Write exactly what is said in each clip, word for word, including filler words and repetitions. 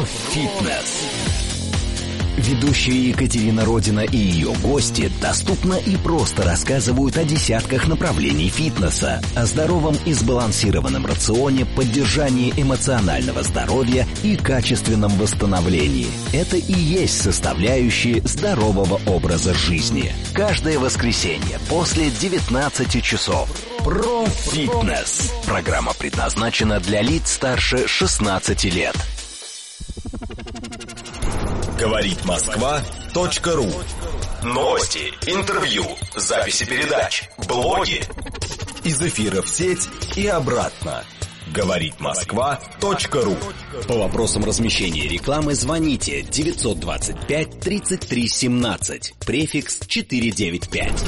Про фитнес. Ведущая Екатерина Родина и ее гости доступно и просто рассказывают о десятках направлений фитнеса, о здоровом и сбалансированном рационе, поддержании эмоционального здоровья и качественном восстановлении. Это и есть составляющие здорового образа жизни. Каждое воскресенье после девятнадцати часов. Про фитнес. Программа предназначена для лиц старше шестнадцати лет. Говорит Москва.ру. Новости, интервью, записи передач, блоги. Из эфира в сеть и обратно. Говорит Москва.ру. По вопросам размещения рекламы звоните девятьсот двадцать пять тридцать три семнадцать. Префикс четыреста девяносто пять.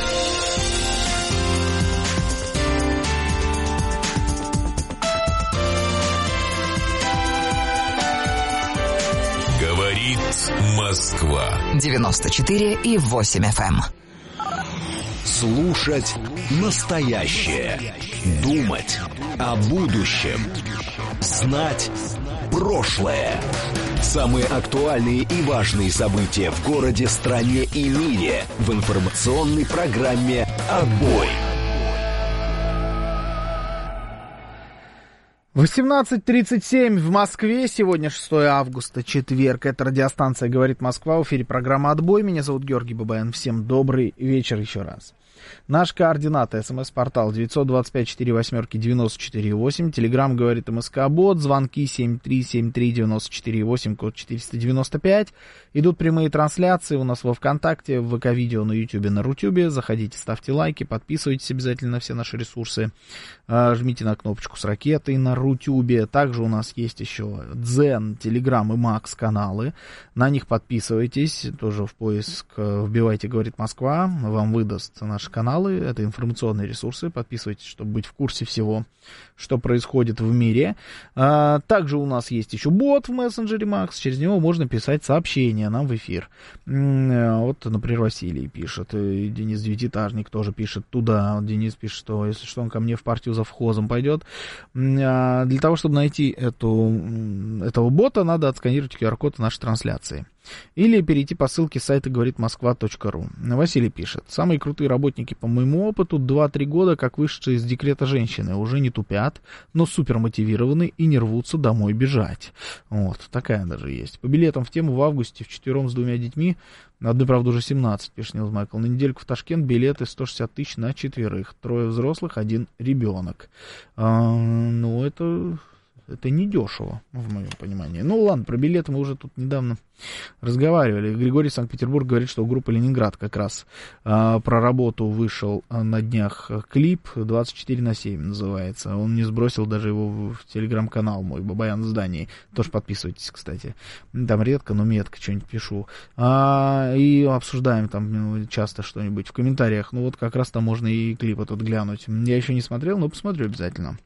Москва. девяносто четыре и восемь эф эм. Слушать настоящее. Думать о будущем. Знать прошлое. Самые актуальные и важные события в городе, стране и мире в информационной программе «Отбой». восемнадцать тридцать семь в Москве. Сегодня шестое августа, четверг. Это радиостанция «Говорит Москва». В эфире программа «Отбой». Меня зовут Георгий Бабаян. Всем добрый вечер еще раз. Наш координаты. СМС-портал девятьсот двадцать пять сорок восемь девяносто четыре восемь. Телеграм «Говорит МСК-бот». Звонки семь три семь три девяносто четыре восемь, код четыреста девяносто пять. Идут прямые трансляции у нас во ВКонтакте, в ВК-видео, на Ютубе, на Рутюбе. Заходите, ставьте лайки, подписывайтесь обязательно на все наши ресурсы. Жмите на кнопочку с ракетой на Рутюбе. Также у нас есть еще Дзен, Телеграм и Макс каналы. На них подписывайтесь. Тоже в поиск вбивайте «Говорит Москва». Вам выдаст наши каналы. Это информационные ресурсы. Подписывайтесь, чтобы быть в курсе всего, что происходит в мире. Также у нас есть еще бот в мессенджере Макс. Через него можно писать сообщения нам в эфир. Вот, например, Василий пишет. Денис Девятиэтажник тоже пишет туда. Денис пишет, что если что, он ко мне в партию завхозом пойдет. Для того, чтобы найти эту, этого бота, надо отсканировать ку ар-код нашей трансляции. Или перейти по ссылке с сайта говорит москва точка ру. Василий пишет. Самые крутые работники, по моему опыту, два-три года, как вышедшие из декрета женщины, уже не тупят, но супер мотивированы и не рвутся домой бежать. Вот, такая даже есть. По билетам в тему в августе вчетвером с двумя детьми, одной, правда, уже семнадцать, пишет Нилс Майкл. На недельку в Ташкент билеты сто шестьдесят тысяч на четверых. Трое взрослых, один ребенок. А, ну, это... Это недешево, в моем понимании. Ну, ладно, про билеты мы уже тут недавно разговаривали. Григорий Санкт-Петербург говорит, что у группы «Ленинград» как раз а, про работу вышел а, на днях клип двадцать четыре на семь называется. Он не сбросил даже его в, в телеграм-канал мой, Бабаян в здании. Тоже подписывайтесь, кстати. Там редко, но метко что-нибудь пишу. А, и обсуждаем там ну, часто что-нибудь в комментариях. Ну, вот как раз там можно и клип этот глянуть. Я еще не смотрел, но посмотрю обязательно.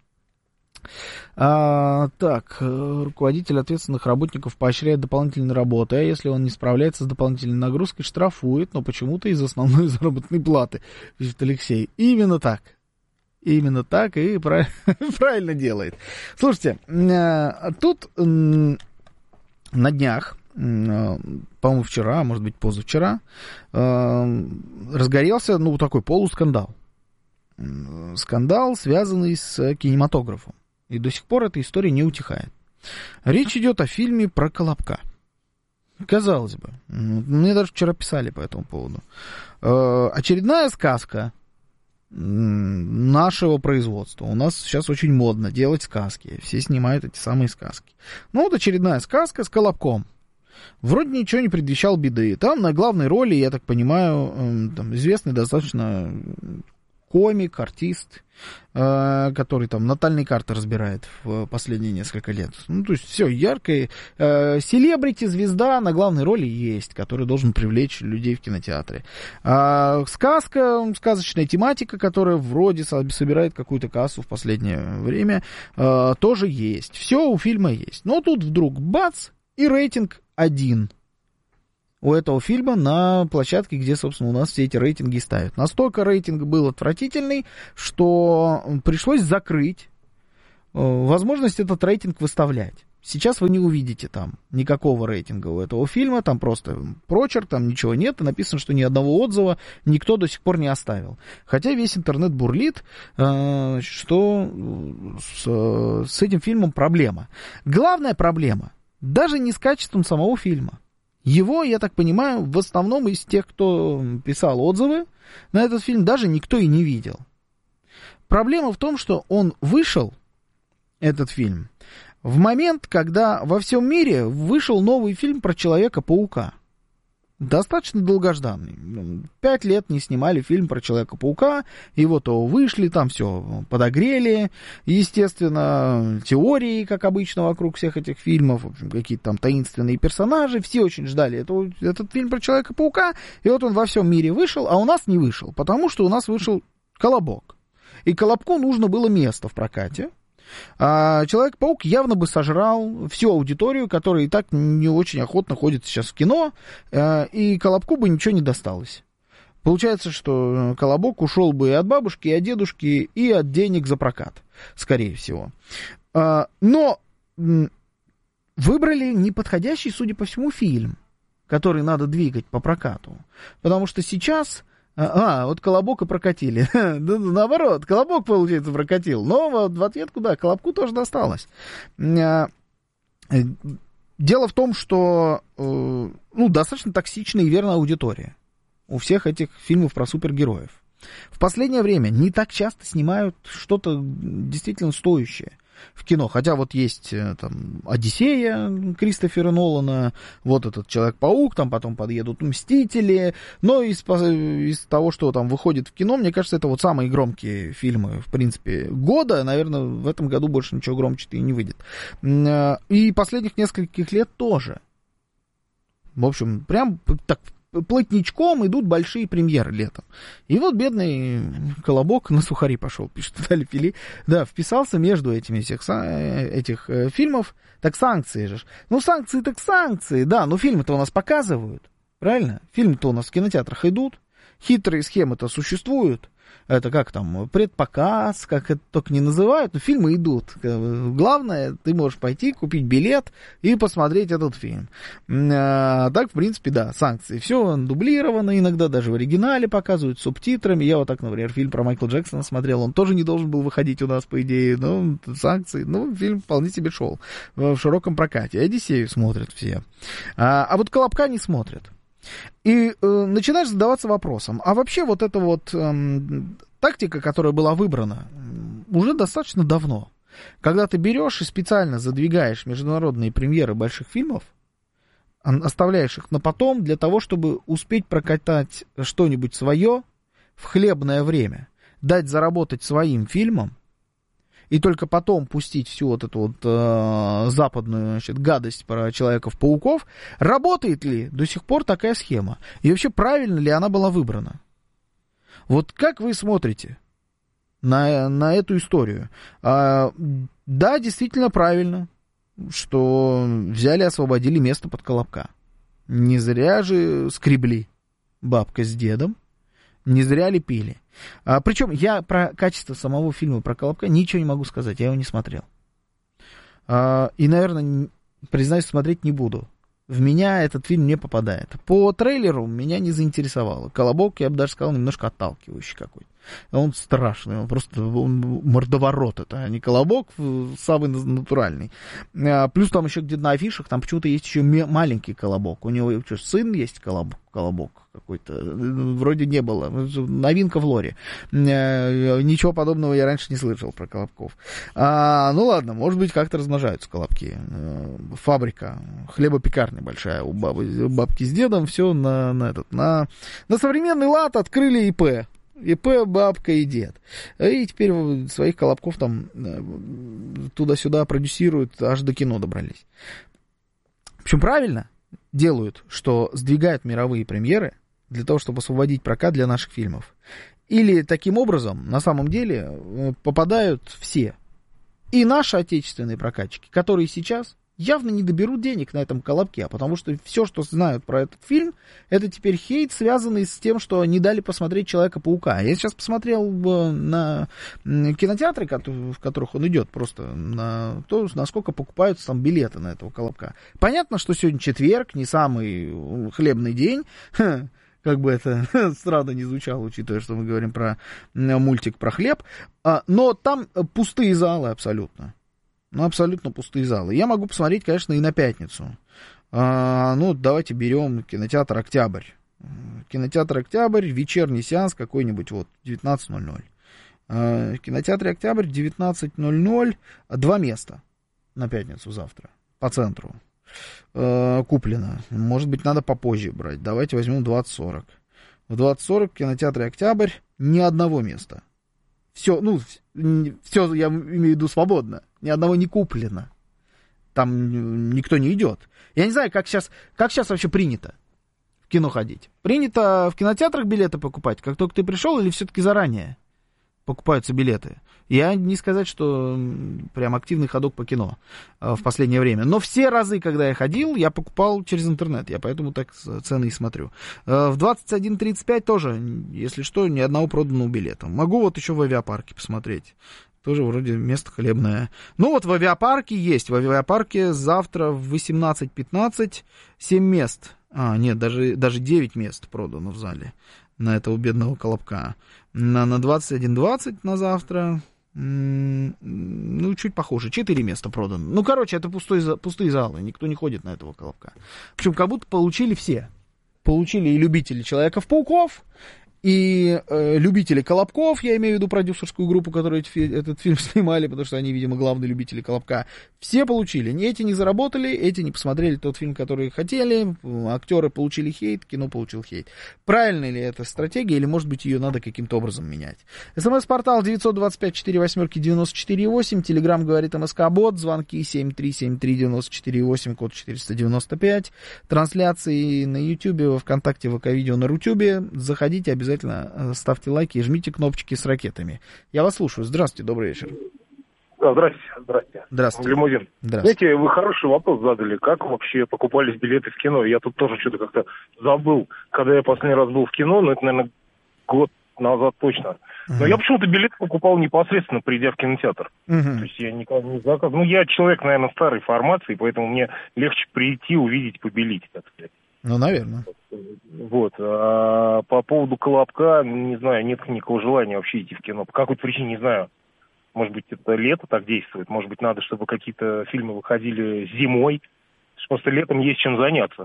А, так, руководитель ответственных работников поощряет дополнительные работы, а если он не справляется с дополнительной нагрузкой, штрафует, но почему-то из основной заработной платы, пишет Алексей. Именно так. Именно так и правильно делает. Слушайте, тут на днях, по-моему, вчера, а может быть позавчера, разгорелся, ну, такой полускандал. Скандал, связанный с кинематографом. И до сих пор эта история не утихает. Речь идет о фильме про Колобка. Казалось бы. Мне даже вчера писали по этому поводу. Э, очередная сказка нашего производства. У нас сейчас очень модно делать сказки. Все снимают эти самые сказки. Ну вот очередная сказка с Колобком. Вроде ничего не предвещал беды. Там на главной роли, я так понимаю, э, там, известный достаточно... комик, артист, э, который там натальные карты разбирает в последние несколько лет. Ну, то есть все, яркая э, селебрити, звезда на главной роли есть, который должен привлечь людей в кинотеатре. А сказка, сказочная тематика, которая вроде собирает какую-то кассу в последнее время, э, тоже есть. Все у фильма есть. Но тут вдруг бац, и рейтинг один. У этого фильма на площадке, где, собственно, у нас все эти рейтинги ставят. Настолько рейтинг был отвратительный, что пришлось закрыть э, возможность этот рейтинг выставлять. Сейчас вы не увидите там никакого рейтинга у этого фильма, там просто прочерк, там ничего нет, и написано, что ни одного отзыва никто до сих пор не оставил. Хотя весь интернет бурлит, э, что с, с этим фильмом проблема. Главная проблема даже не с качеством самого фильма. Его, я так понимаю, в основном из тех, кто писал отзывы на этот фильм, даже никто и не видел. Проблема в том, что он вышел, этот фильм, в момент, когда во всем мире вышел новый фильм про Человека-паука. Достаточно долгожданный. Пять лет не снимали фильм про Человека-паука, и вот то вышли, там все подогрели. Естественно, теории, как обычно, вокруг всех этих фильмов, в общем, какие-то там таинственные персонажи. Все очень ждали этого, этот фильм про Человека-паука, и вот он во всем мире вышел, а у нас не вышел, потому что у нас вышел «Колобок». И «Колобку» нужно было место в прокате. А Человек-паук явно бы сожрал всю аудиторию, которая и так не очень охотно ходит сейчас в кино, и Колобку бы ничего не досталось. Получается, что Колобок ушел бы и от бабушки, и от дедушки, и от денег за прокат, скорее всего. Но выбрали неподходящий, судя по всему, фильм, который надо двигать по прокату. Потому что сейчас... А, вот «Колобок» и прокатили. Наоборот, «Колобок», получается, прокатил. Но вот в ответ куда? «Колобку» тоже досталось. Дело в том, что ну, достаточно токсичная и верная аудитория у всех этих фильмов про супергероев. В последнее время не так часто снимают что-то действительно стоящее в кино. Хотя вот есть там «Одиссея» Кристофера Нолана, вот этот «Человек-паук», там потом подъедут «Мстители». Но из, из того, что там выходит в кино, мне кажется, это вот самые громкие фильмы, в принципе, года. Наверное, в этом году больше ничего громче-то и не выйдет. И последних нескольких лет тоже. В общем, прям так плотничком идут большие премьеры летом. И вот бедный Колобок на сухари пошел, пишет Наталья Фили. Да, вписался между этими всех, этих э, фильмов. Так санкции же. Ну, санкции так санкции, да, но фильмы-то у нас показывают, правильно? Фильмы-то у нас в кинотеатрах идут. Хитрые схемы-то существуют. Это как там, предпоказ, как это только не называют, но фильмы идут. Главное, ты можешь пойти, купить билет и посмотреть этот фильм. А, так, в принципе, да, санкции. Все дублировано, иногда даже в оригинале показывают, с субтитрами. Я вот так, например, фильм про Майкла Джексона смотрел, он тоже не должен был выходить у нас, по идее, но санкции, ну, фильм вполне себе шел в широком прокате. «Одиссею» смотрят все. А, а вот «Колобка» не смотрят. И э, начинаешь задаваться вопросом, а вообще вот эта вот э, тактика, которая была выбрана уже достаточно давно, когда ты берешь и специально задвигаешь международные премьеры больших фильмов, оставляешь их на потом для того, чтобы успеть прокатать что-нибудь свое в хлебное время, дать заработать своим фильмам, и только потом пустить всю вот эту вот э, западную, значит, гадость про Человеков-пауков, работает ли до сих пор такая схема? И вообще правильно ли она была выбрана? Вот как вы смотрите на, на эту историю? А, да, действительно правильно, что взяли, освободили место под Колобка. Не зря же скребли бабка с дедом. Не зря лепили. А, причем я про качество самого фильма про Колобка ничего не могу сказать, я его не смотрел. А, и, наверное, признаюсь, смотреть не буду. В меня этот фильм не попадает. По трейлеру меня не заинтересовало. Колобок, я бы даже сказал, немножко отталкивающий какой-то. Он страшный, он просто он мордоворот это, а не Колобок, самый натуральный. А, плюс там еще где-то на афишах, там почему-то есть еще маленький Колобок. У него что, сын есть Колобок? Колобок какой-то, вроде не было. Новинка в лоре. Ничего подобного я раньше не слышал про Колобков. А, ну ладно, может быть, как-то размножаются Колобки. Фабрика, хлебопекарня большая у бабы, бабки с дедом, все на, на, этот, на, на современный лад открыли ИП. ИП, бабка и дед. И теперь своих Колобков там туда-сюда продюсируют, аж до кино добрались. В общем, правильно делают, что сдвигают мировые премьеры для того, чтобы освободить прокат для наших фильмов. Или таким образом, на самом деле, попадают все. И наши отечественные прокатчики, которые сейчас явно не доберут денег на этом колобке, потому что все, что знают про этот фильм, это теперь хейт, связанный с тем, что не дали посмотреть Человека-паука. Я сейчас посмотрел на кинотеатры, в которых он идет, просто на то, насколько покупаются там билеты на этого колобка. Понятно, что сегодня четверг, не самый хлебный день, как бы это странно не звучало, учитывая, что мы говорим про мультик про хлеб, но там пустые залы абсолютно. Ну, абсолютно пустые залы. Я могу посмотреть, конечно, и на пятницу. А, ну, давайте берем кинотеатр «Октябрь». Кинотеатр «Октябрь», вечерний сеанс какой-нибудь, вот, девятнадцать ноль ноль. А, в кинотеатре «Октябрь» девятнадцать ноль ноль, два места на пятницу завтра, по центру. Куплено. Может быть, надо попозже брать. Давайте возьмем двадцать сорок. В двадцать сорок в кинотеатре «Октябрь» ни одного места. Все, ну, все, я имею в виду свободно. Ни одного не куплено. Там никто не идет. Я не знаю, как сейчас, как сейчас вообще принято в кино ходить. Принято в кинотеатрах билеты покупать, как только ты пришел, или все-таки заранее покупаются билеты? Я не сказать, что прям активный ходок по кино э, в последнее время. Но все разы, когда я ходил, я покупал через интернет. Я поэтому так цены и смотрю. Э, в двадцать один тридцать пять тоже, если что, ни одного проданного билета. Могу вот еще в авиапарке посмотреть. Тоже вроде место хлебное. Ну вот в авиапарке есть. В авиапарке завтра в восемнадцать пятнадцать семь мест. А, нет, даже, даже девять мест продано в зале на этого бедного колобка. На, на двадцать один двадцать на завтра, ну, чуть похуже, четыре места продано. Ну, короче, это пустой, пустые залы, никто не ходит на этого колобка. Причем как будто получили все. Получили и любители Человеков-пауков, и э, любители колобков, я имею в виду продюсерскую группу, которая этот фильм снимали, потому что они, видимо, главные любители колобка. Все получили. Эти не заработали, эти не посмотрели тот фильм, который хотели, актеры получили хейт, кино получил хейт. Правильная ли это стратегия, или, может быть, ее надо каким-то образом менять? СМС-портал девять два пять четыре восемь девяносто четыре восемь, Телеграм говорит МСК-бот, звонки семь три семь три девяносто четыре восемь, код четыреста девяносто пять, трансляции на Ютьюбе, во ВКонтакте, ВК-видео, на Рутюбе. Заходите, обязательно ставьте лайки и жмите кнопочки с ракетами. Я вас слушаю. Здравствуйте, добрый вечер. Да, здрасте, здрасте. Здравствуйте. Лимузин. Здравствуйте. Знаете, вы хороший вопрос задали. Как вообще покупались билеты в кино? Я тут тоже что-то как-то забыл. Когда я последний раз был в кино, ну, это, наверное, год назад точно. Но uh-huh. я почему-то билет покупал непосредственно, придя в кинотеатр. Uh-huh. То есть я никогда не заказывал. Ну, я человек, наверное, старой формации, поэтому мне легче прийти, увидеть, побелить, так сказать. Ну, наверное. Вот. А по поводу колобка, не знаю, нет никакого желания вообще идти в кино. По какой-то причине, не знаю. Может быть, это лето так действует. Может быть, надо, чтобы какие-то фильмы выходили зимой. Просто летом есть чем заняться.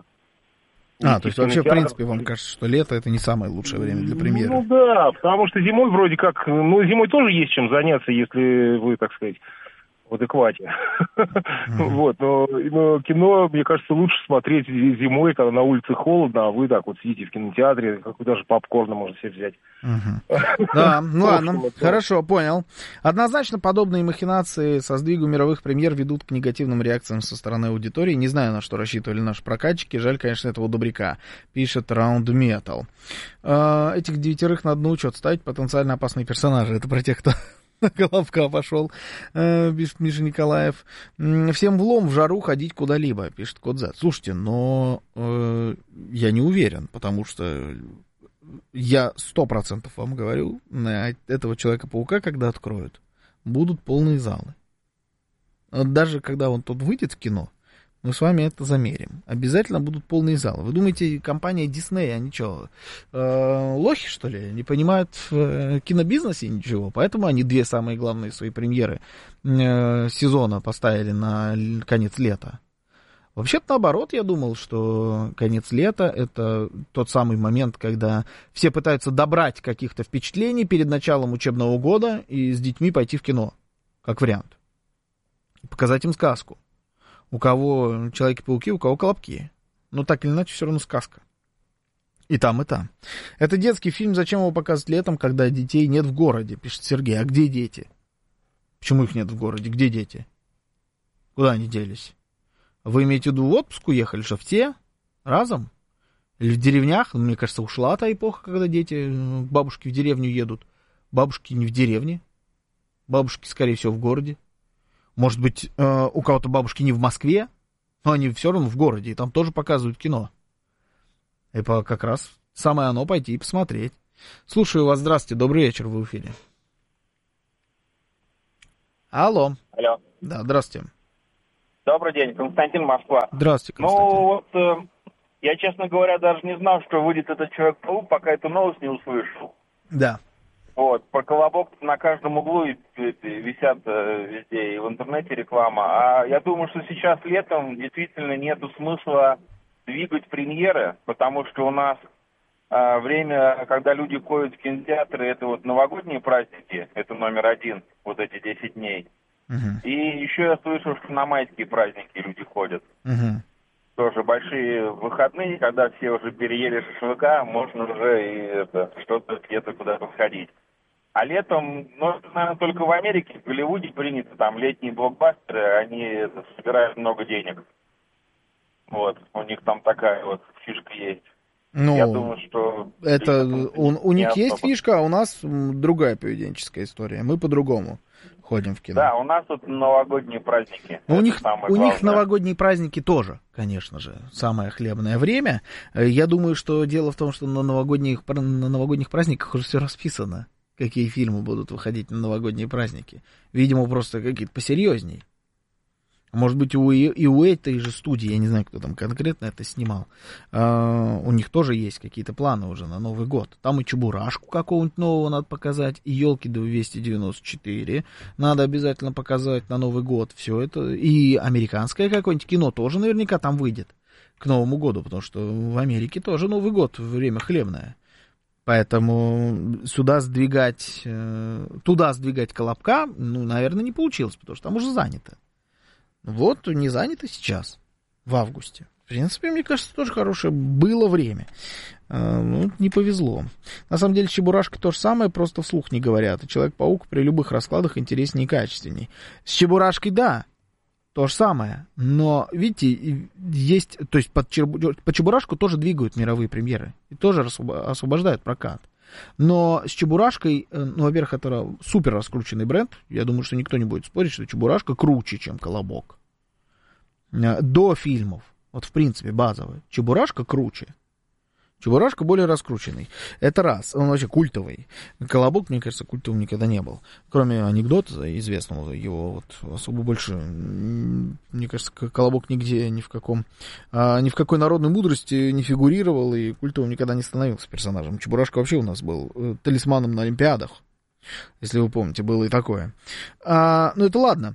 А, то есть вообще, в принципе, вам кажется, что лето это не самое лучшее время для премьеры? Ну да, потому что зимой вроде как... Ну, зимой тоже есть чем заняться, если вы, так сказать, в адеквате. Mm-hmm. Вот, но, но кино, мне кажется, лучше смотреть зимой, когда на улице холодно, а вы так вот сидите в кинотеатре, как даже попкорна можно себе взять. Mm-hmm. Да, ну ладно, хорошо, понял. Однозначно подобные махинации со сдвигом мировых премьер ведут к негативным реакциям со стороны аудитории. Не знаю, на что рассчитывали наши прокатчики. Жаль, конечно, этого добряка, пишет Round Metal. Этих девятерых надо на учет ставить, потенциально опасные персонажи. Это про тех, кто... Головка пошел, пишет Миша Николаев. Всем влом в жару ходить куда-либо, пишет Код Z. Слушайте, но э, я не уверен, потому что я сто процентов вам говорю, на этого Человека-паука, когда откроют, будут полные залы. Даже когда он тут выйдет в кино, мы с вами это замерим. Обязательно будут полные залы. Вы думаете, компания Disney, они что, э, лохи, что ли? Не понимают в кинобизнесе ничего? Поэтому они две самые главные свои премьеры э, сезона поставили на конец лета. Вообще-то наоборот, я думал, что конец лета — это тот самый момент, когда все пытаются добрать каких-то впечатлений перед началом учебного года и с детьми пойти в кино, как вариант. Показать им сказку. У кого Человеки-пауки, у кого Колобки. Но так или иначе, все равно сказка. И там, и там. Это детский фильм, зачем его показывать летом, когда детей нет в городе, пишет Сергей. А где дети? Почему их нет в городе? Где дети? Куда они делись? Вы имеете в виду в отпуск уехали, что в те? Разом? Или в деревнях? Мне кажется, ушла та эпоха, когда дети, бабушки в деревню едут. Бабушки не в деревне. Бабушки, скорее всего, в городе. Может быть, у кого-то бабушки не в Москве, Но они все равно в городе, и там тоже показывают кино. И по, как раз самое оно пойти и посмотреть. Слушаю вас, здравствуйте, добрый вечер, вы в эфире. Алло. Алло. Да, здравствуйте. Добрый день, Константин, Москва. Здравствуйте, Константин. Ну, вот э, я, честно говоря, даже не знал, что выйдет этот Человек-паук, пока эту новость не услышал. Да. Вот, про Колобок на каждом углу и, и, и висят э, везде, и в интернете реклама. А я думаю, что сейчас летом действительно нету смысла двигать премьеры, потому что у нас э, время, когда люди ходят в кинотеатры, это вот новогодние праздники, это номер один, вот эти десять дней. Угу. И еще я слышал, что на майские праздники люди ходят. Угу. Тоже большие выходные, когда все уже переели шашлыка, можно уже и это, что-то где-то куда-то сходить. А летом, ну, это, наверное, только в Америке, в Голливуде принято, там, летние блокбастеры, они это, собирают много денег. Вот, у них там такая вот фишка есть. Ну, я думаю, что... это у, у них особо. есть фишка, а у нас другая поведенческая история. Мы по-другому ходим в кино. Да, у нас тут новогодние праздники. Но у них, у них главное. новогодние праздники тоже, конечно же, самое хлебное время. Я думаю, что дело в том, что на новогодних, на новогодних праздниках уже все расписано, какие фильмы будут выходить на новогодние праздники. Видимо, просто какие-то посерьезней. Может быть, у, и у этой же студии, я не знаю, кто там конкретно это снимал, э, у них тоже есть какие-то планы уже на Новый год. Там и Чебурашку какого-нибудь нового надо показать, и Елки двести девяносто четыре надо обязательно показать на Новый год. Все это. И американское какое-нибудь кино тоже наверняка там выйдет к Новому году, потому что в Америке тоже Новый год, время хлебное. Поэтому сюда сдвигать, э, туда сдвигать Колобка, ну, наверное, не получилось, потому что там уже занято. Вот, не занято сейчас, в августе. В принципе, мне кажется, тоже хорошее было время. А, ну, не повезло. На самом деле, с Чебурашкой то же самое, просто вслух не говорят. И Человек-паук при любых раскладах интереснее и качественней. С Чебурашкой, да, то же самое. Но, видите, есть... То есть, под Чебу, по Чебурашку тоже двигают мировые премьеры. И тоже освобождают прокат. Но с Чебурашкой, ну, во-первых, это супер раскрученный бренд. Я думаю, что никто не будет спорить, что Чебурашка круче, чем Колобок. До фильмов. Вот, в принципе, базовый. Чебурашка круче. Чебурашка более раскрученный. Это раз. Он вообще культовый. Колобок, мне кажется, культовым никогда не был. Кроме анекдота известного, его вот особо больше... Мне кажется, Колобок нигде ни в каком... А, ни в какой народной мудрости не фигурировал и культовым никогда не становился персонажем. Чебурашка вообще у нас был талисманом на Олимпиадах. Если вы помните, было и такое. А, ну, это ладно.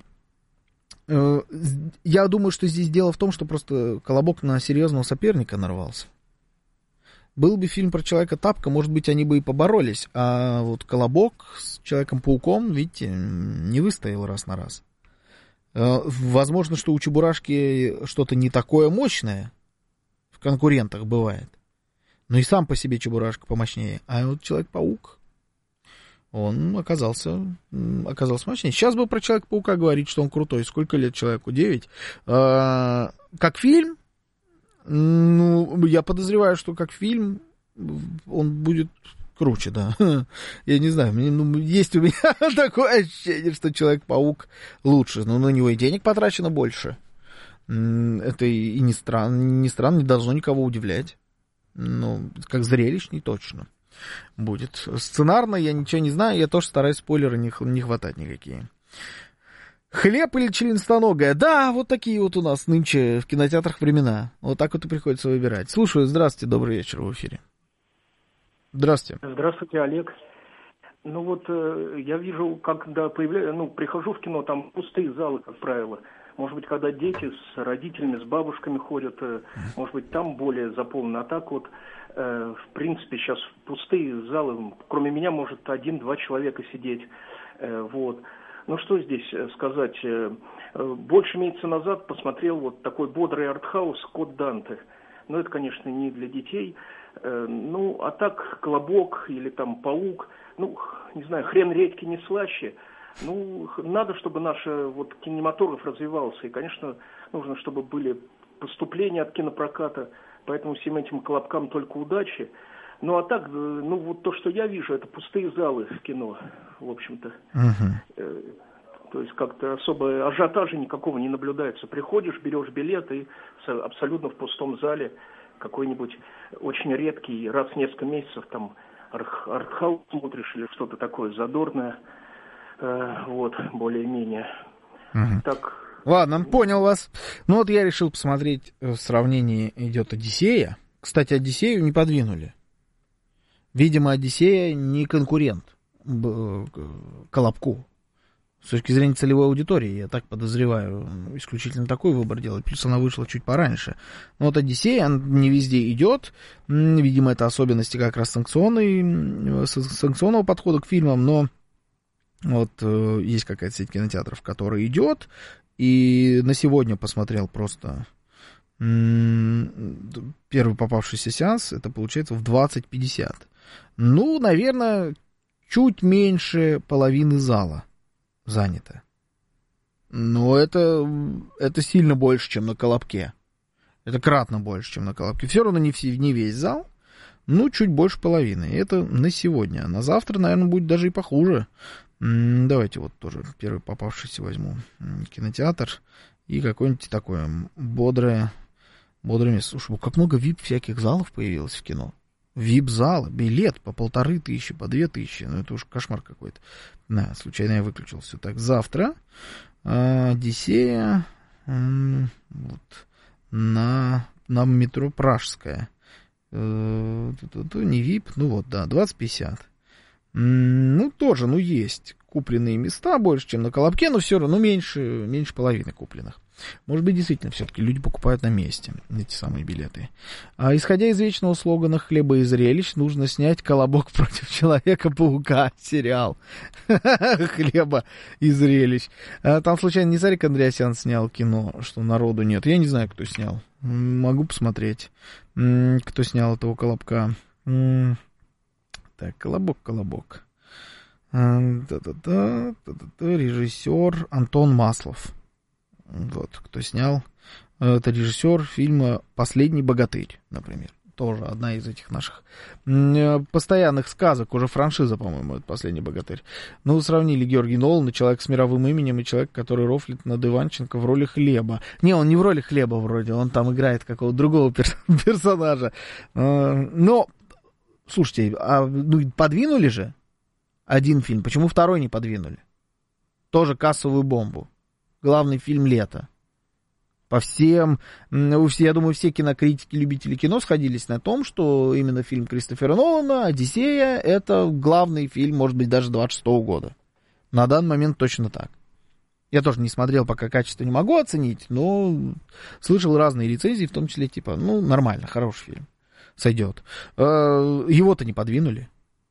Я думаю, что здесь дело в том, что просто Колобок на серьезного соперника нарвался. Был бы фильм про Человека-тапка, может быть, они бы и поборолись. А вот Колобок с Человеком-пауком, видите, не выстоял раз на раз. Возможно, что у Чебурашки что-то не такое мощное в конкурентах бывает. Но и сам по себе Чебурашка помощнее. А вот Человек-паук, он оказался, оказался мощнее. Сейчас бы про Человека-паука говорить, что он крутой. Сколько лет человеку? девять. А, как фильм, ну, я подозреваю, что как фильм он будет круче, да. Я не знаю, ну, есть у меня такое ощущение, что Человек-паук лучше, но на него и денег потрачено больше. Это и не странно, не странно, не должно никого удивлять. Ну, как зрелищный точно будет. Сценарно я ничего не знаю, я тоже стараюсь спойлеры не, не хватать никакие. Хлеб или членистоногая? Да, вот такие вот у нас нынче в кинотеатрах времена. Вот так вот и приходится выбирать. Слушаю, здравствуйте, добрый вечер в эфире. Здравствуйте. Здравствуйте, Олег. Ну вот э, я вижу, когда появляюсь, ну, прихожу в кино, там пустые залы, как правило. Может быть, когда дети с родителями, с бабушками ходят, э, может быть, там более заполнено. А так вот, э, в принципе, сейчас пустые залы, кроме меня, может один-два человека сидеть. Э, вот. Ну, что здесь сказать? Больше месяца назад посмотрел вот такой бодрый артхаус «Код Данте». Ну, это, конечно, не для детей. Ну, а так «Колобок» или там «Паук», ну, не знаю, «Хрен редьки не слаще». Ну, надо, чтобы наш вот кинематограф развивался. И, конечно, нужно, чтобы были поступления от кинопроката. Поэтому всем этим «Колобкам» только удачи. Ну, а так, ну, вот то, что я вижу, это пустые залы в кино, в общем-то. Угу. То есть как-то особо ажиотажа никакого не наблюдается. Приходишь, берешь билет и абсолютно в пустом зале какой-нибудь очень редкий, раз в несколько месяцев там артхаус смотришь или что-то такое задорное, э, вот, более-менее. Угу. Так. Ладно, понял вас. Ну вот я решил посмотреть, в сравнении идет «Одиссея». Кстати, «Одиссею» не подвинули. Видимо, «Одиссея» не конкурент «Колобку». С точки зрения целевой аудитории, я так подозреваю, исключительно такой выбор делать. Плюс она вышла чуть пораньше. Но вот «Одиссея» не везде идет. Видимо, это особенности как раз санкционной, санкционного подхода к фильмам. Но вот есть какая-то сеть кинотеатров, которая идет. И на сегодня посмотрел просто первый попавшийся сеанс. Это получается в двадцать пятьдесят. Ну, наверное, чуть меньше половины зала занято. Но это, это сильно больше, чем на «Колобке». Это кратно больше, чем на «Колобке». Все равно не, все, не весь зал, но чуть больше половины. И это на сегодня. А на завтра, наверное, будет даже и похуже. Давайте вот тоже первый попавшийся возьму кинотеатр. И какое-нибудь такое бодрое, бодрое место. Слушай, как много ви ай пи всяких залов появилось в кино. ви ай пи-зал, билет по полторы тысячи, по две тысячи. Ну, это уж кошмар какой-то. Да, случайно я выключил все. Так, завтра «Одиссея» вот, на, на метро Пражская. Не ви ай пи, ну вот, да, двадцать пятьдесят. Ну, тоже, ну, есть купленные места больше, чем на «Колобке», но все равно меньше, меньше половины купленных. Может быть, действительно, все-таки люди покупают на месте эти самые билеты. А исходя из вечного слогана «Хлеба и зрелищ», нужно снять «Колобок против Человека-паука» сериал. «Хлеба и зрелищ». А там, случайно, не Сарик Андреасян снял кино, что народу нет? Я не знаю, кто снял. Могу посмотреть, кто снял этого «Колобка». Так, «Колобок, колобок». Та-та-та, та-та-та, режиссер Антон Маслов. Вот, кто снял. Это режиссер фильма «Последний богатырь», например. Тоже одна из этих наших постоянных сказок, уже франшиза, по-моему, это «Последний богатырь». Ну, сравнили Георгий Нолан и «Человек с мировым именем», и человек, который рофлит над Иванченко в роли Хлеба. Не, он не в роли Хлеба вроде, он там играет какого-то другого перс- персонажа. Но, слушайте, а, ну, подвинули же один фильм, почему второй не подвинули? Тоже кассовую бомбу. Главный фильм лета. По всем, я думаю, все кинокритики, любители кино сходились на том, что именно фильм Кристофера Нолана «Одиссея» — это главный фильм, может быть, даже двадцать шестого года. На данный момент точно так. Я тоже не смотрел, пока качество не могу оценить, но слышал разные рецензии, в том числе, типа, ну, нормально, хороший фильм, сойдет. Его-то не подвинули.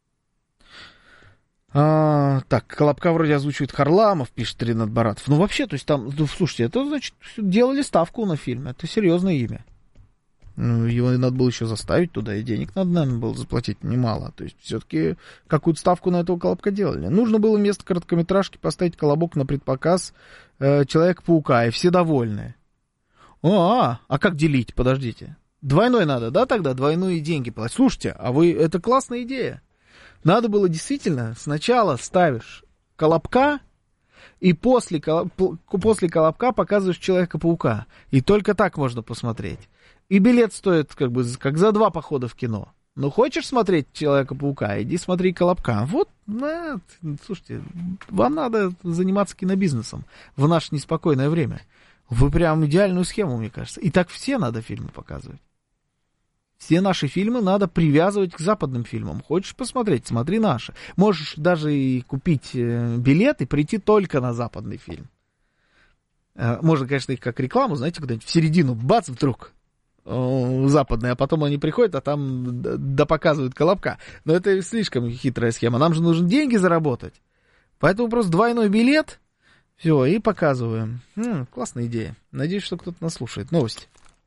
А, так, «Колобка» вроде озвучивает Харламов, пишет Ринат Баратов. Ну, вообще, то есть там, ну, слушайте, это, значит, делали ставку на фильм. Это серьезное имя. Ну, его надо было еще заставить туда, и денег надо, наверное, было заплатить немало. То есть, все-таки какую-то ставку на этого «Колобка» делали. Нужно было вместо короткометражки поставить «Колобок» на предпоказ э, Человека-паука, и все довольны. А, а как делить? Подождите. Двойной надо, да, тогда? Двойные деньги платить. Слушайте, а вы, это классная идея. Надо было действительно сначала ставишь «Колобка», и после, после «Колобка» показываешь Человека-паука. И только так можно посмотреть. И билет стоит как бы как за два похода в кино. Ну, хочешь смотреть Человека-паука, иди смотри «Колобка». Вот, ну, слушайте, вам надо заниматься кинобизнесом в наше неспокойное время. Вы прям идеальную схему, мне кажется. И так все надо фильмы показывать. Все наши фильмы надо привязывать к западным фильмам. Хочешь посмотреть, смотри наши. Можешь даже и купить билет и прийти только на западный фильм. Можно, конечно, их как рекламу, знаете, куда-нибудь в середину, бац, вдруг западные, а потом они приходят, а там допоказывают «Колобка». Но это слишком хитрая схема. Нам же нужно деньги заработать. Поэтому просто двойной билет, все, и показываем. М-м, классная идея. Надеюсь, что кто-то нас слушает. Новости.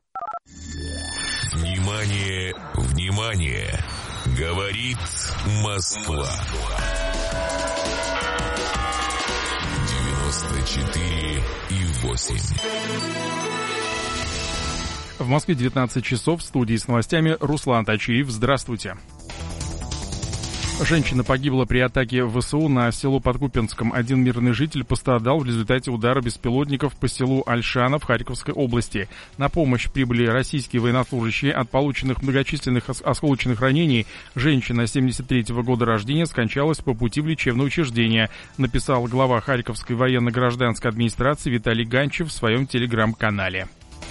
Внимание, внимание! Говорит Москва. девяносто четыре и восемь. В Москве девятнадцать часов, в студии с новостями Руслан Тачиев. Здравствуйте. Женщина погибла при атаке ВСУ на село под Купянском. Один мирный житель пострадал в результате удара беспилотников по селу Альшана в Харьковской области. На помощь прибыли российские военнослужащие. От полученных многочисленных осколочных ранений женщина семьдесят третьего года рождения скончалась по пути в лечебное учреждение, написал глава Харьковской военно-гражданской администрации Виталий Ганчев в своем телеграм-канале.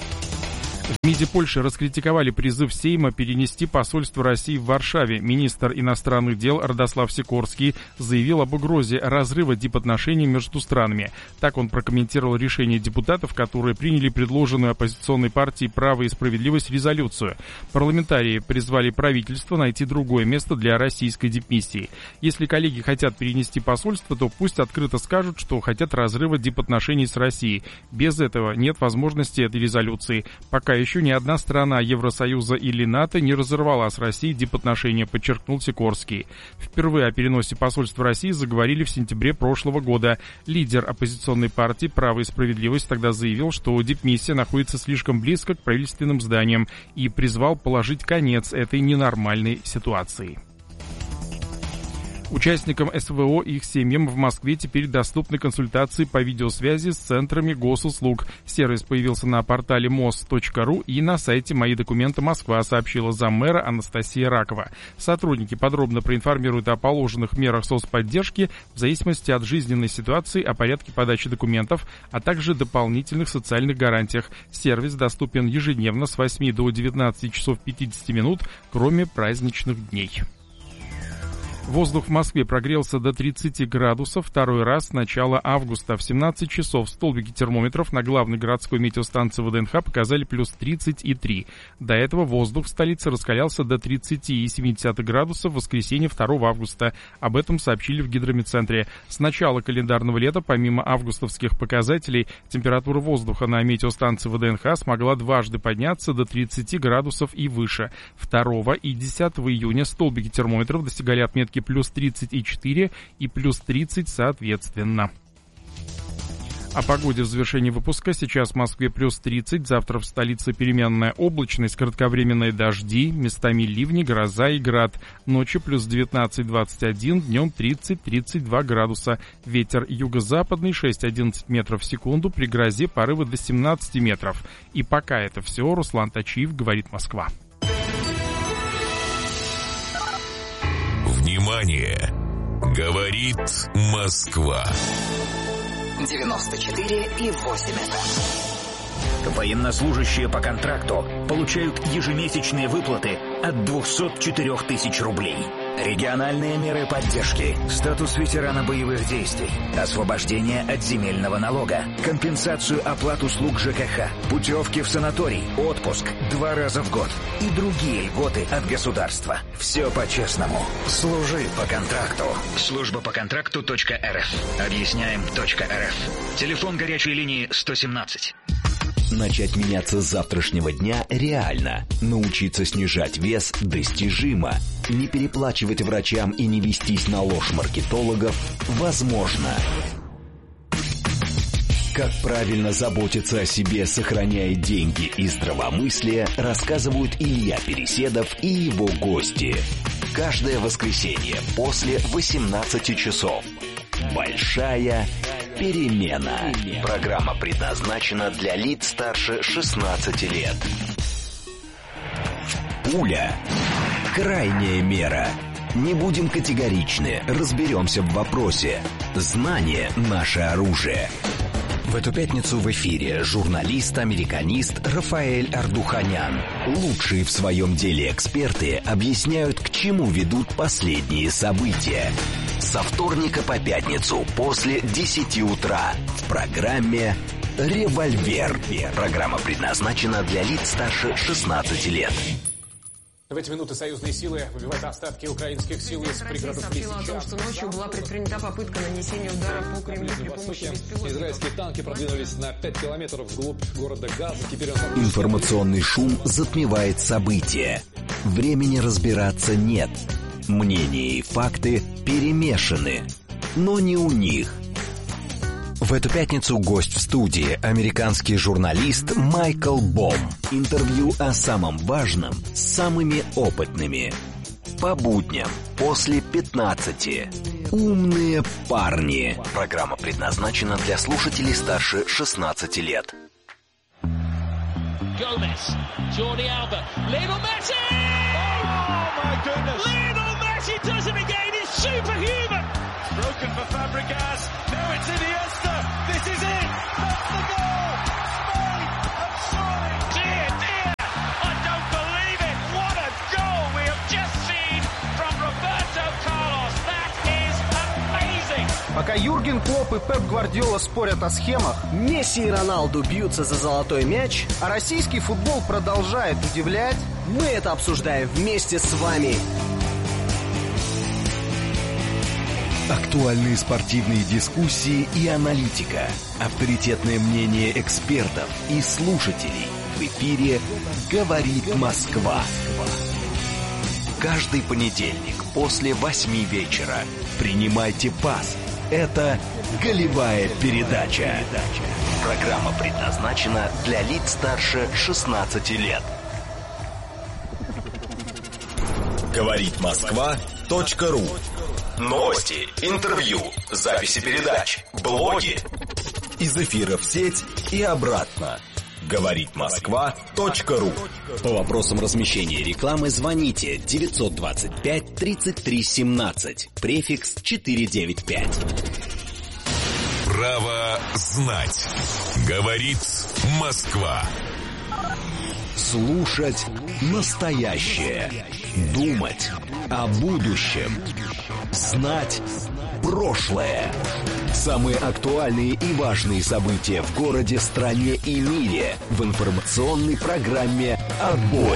В МИДе Польши раскритиковали призыв Сейма перенести посольство России в Варшаве. Министр иностранных дел Радослав Сикорский заявил об угрозе разрыва дипотношений между странами. Так он прокомментировал решение депутатов, которые приняли предложенную оппозиционной партией «Право и справедливость» резолюцию. Парламентарии призвали правительство найти другое место для российской дипмиссии. Если коллеги хотят перенести посольство, то пусть открыто скажут, что хотят разрыва дипотношений с Россией. Без этого нет возможности этой резолюции. Пока еще ни одна страна Евросоюза или НАТО не разорвала с Россией дипотношения, подчеркнул Сикорский. Впервые о переносе посольства России заговорили в сентябре прошлого года. Лидер оппозиционной партии «Право и справедливость» тогда заявил, что дипмиссия находится слишком близко к правительственным зданиям и призвал положить конец этой ненормальной ситуации. Участникам СВО и их семьям в Москве теперь доступны консультации по видеосвязи с центрами госуслуг. Сервис появился на портале мос точка ру и на сайте «Мои документы Москва», сообщила заммэра Анастасия Ракова. Сотрудники подробно проинформируют о положенных мерах соцподдержки в зависимости от жизненной ситуации, о порядке подачи документов, а также дополнительных социальных гарантиях. Сервис доступен ежедневно с восьми до девятнадцати часов пятидесяти минут, кроме праздничных дней. Воздух в Москве прогрелся до тридцати градусов второй раз с начала августа. В семнадцать часов столбики термометров на главной городской метеостанции ВДНХ показали плюс тридцать и три. До этого воздух в столице раскалялся до тридцати семи градусов в воскресенье второго августа. Об этом сообщили в гидрометцентре. С начала календарного лета, помимо августовских показателей, температура воздуха на метеостанции ВДНХ смогла дважды подняться до тридцати градусов и выше. второго и десятого июня столбики термометров достигали отметки плюс тридцать и четыре и плюс тридцать соответственно. О погоде в завершении выпуска. Сейчас в Москве плюс тридцать, завтра в столице переменная облачность, кратковременные дожди, местами ливни, гроза и град. Ночью плюс девятнадцать двадцать один, днем тридцать тридцать два градуса. Ветер юго-западный шесть одиннадцать метров в секунду, при грозе порывы до семнадцати метров. И пока это все. Руслан Тачиев, говорит Москва. Внимание! Говорит Москва. девяносто четыре и восемь эф эм. Военнослужащие по контракту получают ежемесячные выплаты от двухсот четырёх тысяч рублей. Региональные меры поддержки, статус ветерана боевых действий, освобождение от земельного налога, компенсацию оплат услуг ЖКХ, путевки в санаторий, отпуск два раза в год и другие льготы от государства. Все по-честному. Служи по контракту. Служба по контракту точка эр эф. Объясняем точка эр эф. Телефон горячей линии сто семнадцать. Начать меняться с завтрашнего дня реально. Научиться снижать вес достижимо. Не переплачивать врачам и не вестись на ложь маркетологов возможно. Как правильно заботиться о себе, сохраняя деньги и здравомыслие, рассказывают Илья Переседов и его гости. Каждое воскресенье после восемнадцати часов. Большая перемена. Программа предназначена для лиц старше шестнадцати лет. Пуля. Крайняя мера. Не будем категоричны, разберемся в вопросе. Знание – наше оружие. В эту пятницу в эфире журналист-американист Рафаэль Ардуханян. Лучшие в своем деле эксперты объясняют, к чему ведут последние события. Со вторника по пятницу после десяти утра в программе «Револьвер». Программа предназначена для лиц старше шестнадцати лет. В эти минуты союзные силы выбивают остатки украинских сил из пригородов Лисичанска. Сообщила о том, что ночью была предпринята попытка нанесения удара по Кремлю при помощи беспилотников. Израильские танки продвинулись на пять километров вглубь города Газа. Теперь он... Информационный шум затмевает события. Времени разбираться нет. Мнения и факты перемешаны. Но не у них. В эту пятницу гость в студии — американский журналист Майкл Бом. Интервью о самом важном с самыми опытными. По будням после пятнадцати. Умные парни. Программа предназначена для слушателей старше шестнадцати лет. Gomez, Jordi Alba, Lionel Messi! Oh my goodness! Lionel Messi does it again, he's superhuman! Broken for Fabregas, now it's Iniesta, this is it! That's the goal! Spain have scored! Dear, dear, I don't believe it! What a goal we have just seen from Roberto Carlos! That is amazing! Пока Юрген Клопп и Пеп Гвардиола спорят о схемах, Месси и Роналду бьются за золотой мяч, а российский футбол продолжает удивлять, мы это обсуждаем вместе с вами. Актуальные спортивные дискуссии и аналитика. Авторитетное мнение экспертов и слушателей. В эфире «Говорит Москва». Каждый понедельник после восьми вечера. Принимайте пас. Это «Голевая передача». Программа предназначена для лиц старше шестнадцати лет. Говорит Москва точка ру. Новости, интервью, записи передач, блоги. Из эфира в сеть и обратно. Говорит Москва точка ру. По вопросам размещения рекламы звоните девятьсот двадцать пять тридцать три семнадцать, префикс четыреста девяносто пять. Право знать. Говорит Москва. Слушать настоящее. Думать о будущем. Знать прошлое. Самые актуальные и важные события в городе, стране и мире в информационной программе «Отбой».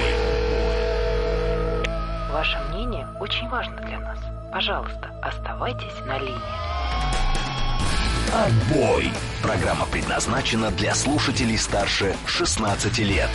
Ваше мнение очень важно для нас. Пожалуйста, оставайтесь на линии. «Отбой». Программа предназначена для слушателей старше шестнадцати лет.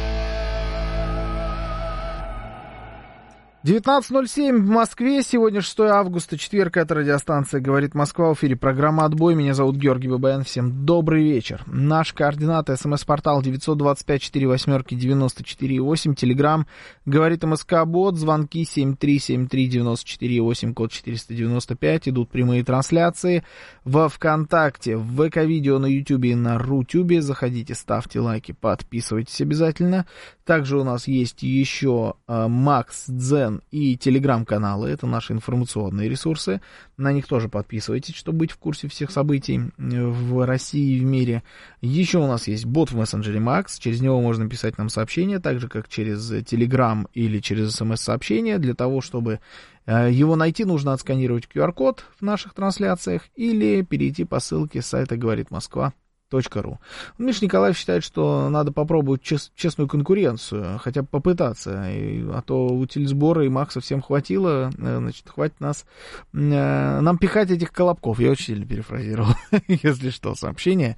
девятнадцать ноль семь в Москве, сегодня шестое августа, четверг, это радиостанция «Говорит Москва», в эфире программа «Отбой», меня зовут Георгий Бабаян, всем добрый вечер. Наш координат, смс-портал девятьсот двадцать пять четыре восьмерки девяносто четыре восемь, телеграм «Говорит МСК-бот», звонки семь три семь три девяносто четыре восемь, код четыреста девяносто пять, идут прямые трансляции во ВКонтакте, в ВК-видео, на Ютубе и на Рутюбе, заходите, ставьте лайки, подписывайтесь обязательно. Также у нас есть еще э, Макс Дзен и телеграм-каналы, это наши информационные ресурсы, на них тоже подписывайтесь, чтобы быть в курсе всех событий в России и в мире. Еще у нас есть бот в мессенджере Макс, через него можно писать нам сообщения, так же как через телеграм или через смс-сообщения. Для того, чтобы э, его найти, нужно отсканировать ку ар код в наших трансляциях или перейти по ссылке с сайта «Говорит Москва». .ру. Миша Николаев считает, что надо попробовать чест, честную конкуренцию, хотя бы попытаться, и, а то утильсбора и Макса всем хватило, значит, хватит нас, э, нам пихать этих колобков, я очень сильно перефразировал, если что, сообщение.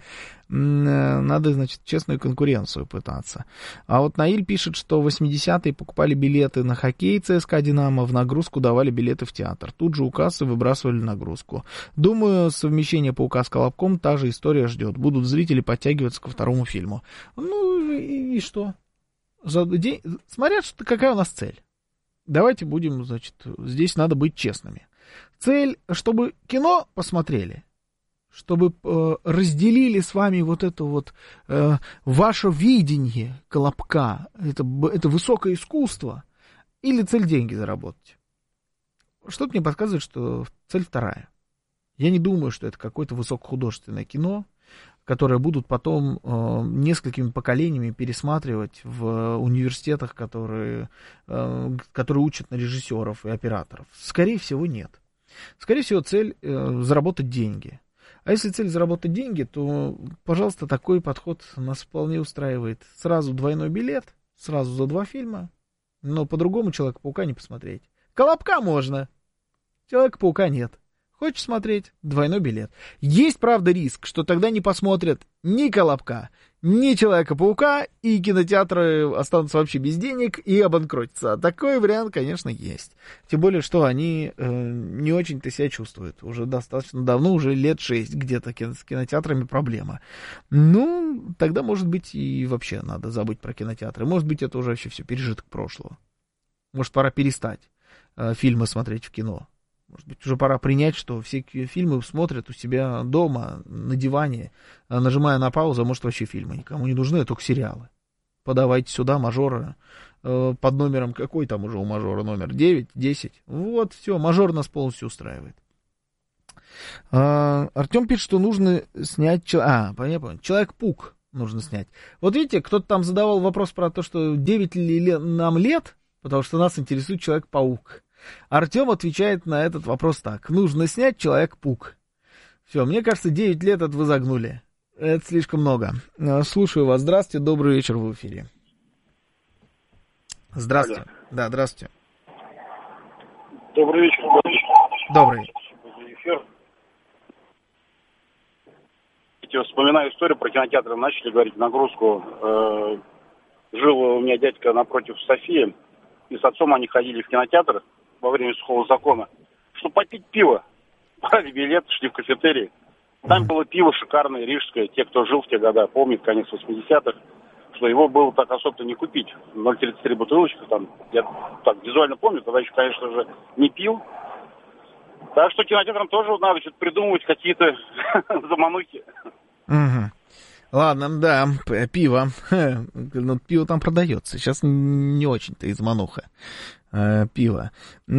Надо, значит, честную конкуренцию пытаться. А вот Наиль пишет, что в восьмидесятые покупали билеты на хоккей ЦСКА «Динамо», в нагрузку давали билеты в театр. Тут же у кассы выбрасывали нагрузку. Думаю, совмещение «Паука» с «Колобком» та же история ждет. Будут зрители подтягиваться ко второму фильму. Ну и, и что? За день... Смотрят, что, какая у нас цель. Давайте будем, значит, здесь надо быть честными. Цель, чтобы кино посмотрели, чтобы э, разделили с вами вот это вот э, ваше видение «Колобка», это, это высокое искусство, или цель деньги заработать. Что-то мне подсказывает, что цель вторая. Я не думаю, что это какое-то высокохудожественное кино, которое будут потом э, несколькими поколениями пересматривать в университетах, которые, э, которые учат на режиссеров и операторов. Скорее всего, нет. Скорее всего, цель э, заработать деньги. А если цель заработать деньги, то, пожалуйста, такой подход нас вполне устраивает. Сразу двойной билет, сразу за два фильма, но по-другому Человека-паука не посмотреть. Колобка можно, Человека-паука нет. Хочешь смотреть? Двойной билет. Есть, правда, риск, что тогда не посмотрят ни Колобка, ни Человека-паука, и кинотеатры останутся вообще без денег и обанкротятся. Такой вариант, конечно, есть. Тем более, что они э, не очень-то себя чувствуют. Уже достаточно давно, уже лет шесть где-то с кинотеатрами проблема. Ну, тогда, может быть, и вообще надо забыть про кинотеатры. Может быть, это уже вообще все пережиток прошлого. Может, пора перестать э, фильмы смотреть в кино. Может быть, уже пора принять, что все фильмы смотрят у себя дома, на диване, нажимая на паузу, а может, вообще фильмы никому не нужны, а только сериалы. Подавайте сюда мажора э, под номером, какой там уже у мажора номер, девять, десять. Вот, все, мажор нас полностью устраивает. А, Артем пишет, что нужно снять... А, понятно, Человек-паук нужно снять. Вот видите, кто-то там задавал вопрос про то, что девять ли нам лет, потому что нас интересует Человек-паук. Артем отвечает на этот вопрос так. Нужно снять Человек-паук. Все, мне кажется, девять лет это вы загнули. Это слишком много. Слушаю вас. Здравствуйте, добрый вечер, в эфире. Здравствуйте. Алло. Да, здравствуйте. Добрый вечер. Добрый. Эфир. Вспоминаю историю про кинотеатры. Начали говорить нагрузку. Жил у меня дядька напротив Софии. И с отцом они ходили в кинотеатр во время сухого закона, чтобы попить пиво. Брали билет, шли в кафетерий. Там было пиво шикарное, рижское. Те, кто жил в те годы, помнят, конец восьмидесятых, что его было так особо не купить. ноль тридцать три бутылочка там. Я так визуально помню, тогда еще, конечно же, не пил. Так что кинотеатрам тоже надо что-то придумывать, какие-то заманухи. Угу. Ладно, да, пиво. Ну, пиво там продается. Сейчас не очень-то из мануха. Пиво.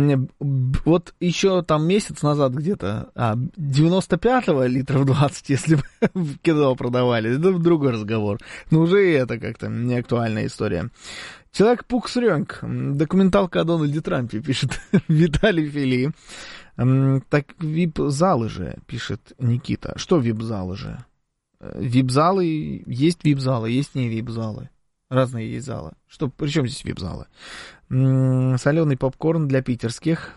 Вот еще там месяц назад где-то, а, девяносто пятого литров двадцать, если бы в кино продавали, это другой разговор. Но уже и это как-то не актуальная история. Человек-паук Срёнг. Документалка о Дональде Трампе, пишет Виталий Фили. Так вип-залы же, пишет Никита. Что вип-залы же? Вип-залы, есть вип-залы, есть не вип-залы. Разные есть залы. Что, при чем здесь вип-залы? Соленый попкорн для питерских.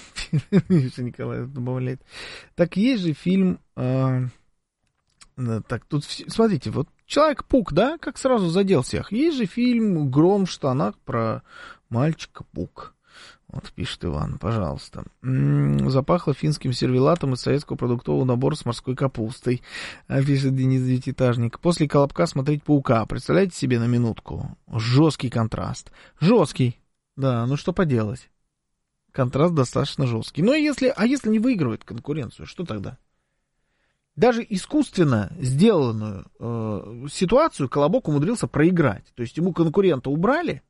Николай добавляет. Так есть же фильм... Э, так, тут, смотрите, вот Человек-паук, да, как сразу задел всех. Есть же фильм «Гром в штанах» про мальчика-паук. Вот пишет Иван, пожалуйста. М-м, запахло финским сервелатом из советского продуктового набора с морской капустой. Пишет Денис Девятиэтажник. После «Колобка» смотреть «Паука». Представляете себе на минутку? Жесткий контраст. Жесткий. Да, ну что поделать. Контраст достаточно жесткий. Но если, а если не выигрывает конкуренцию, что тогда? Даже искусственно сделанную э, ситуацию «Колобок» умудрился проиграть. То есть ему конкурента убрали,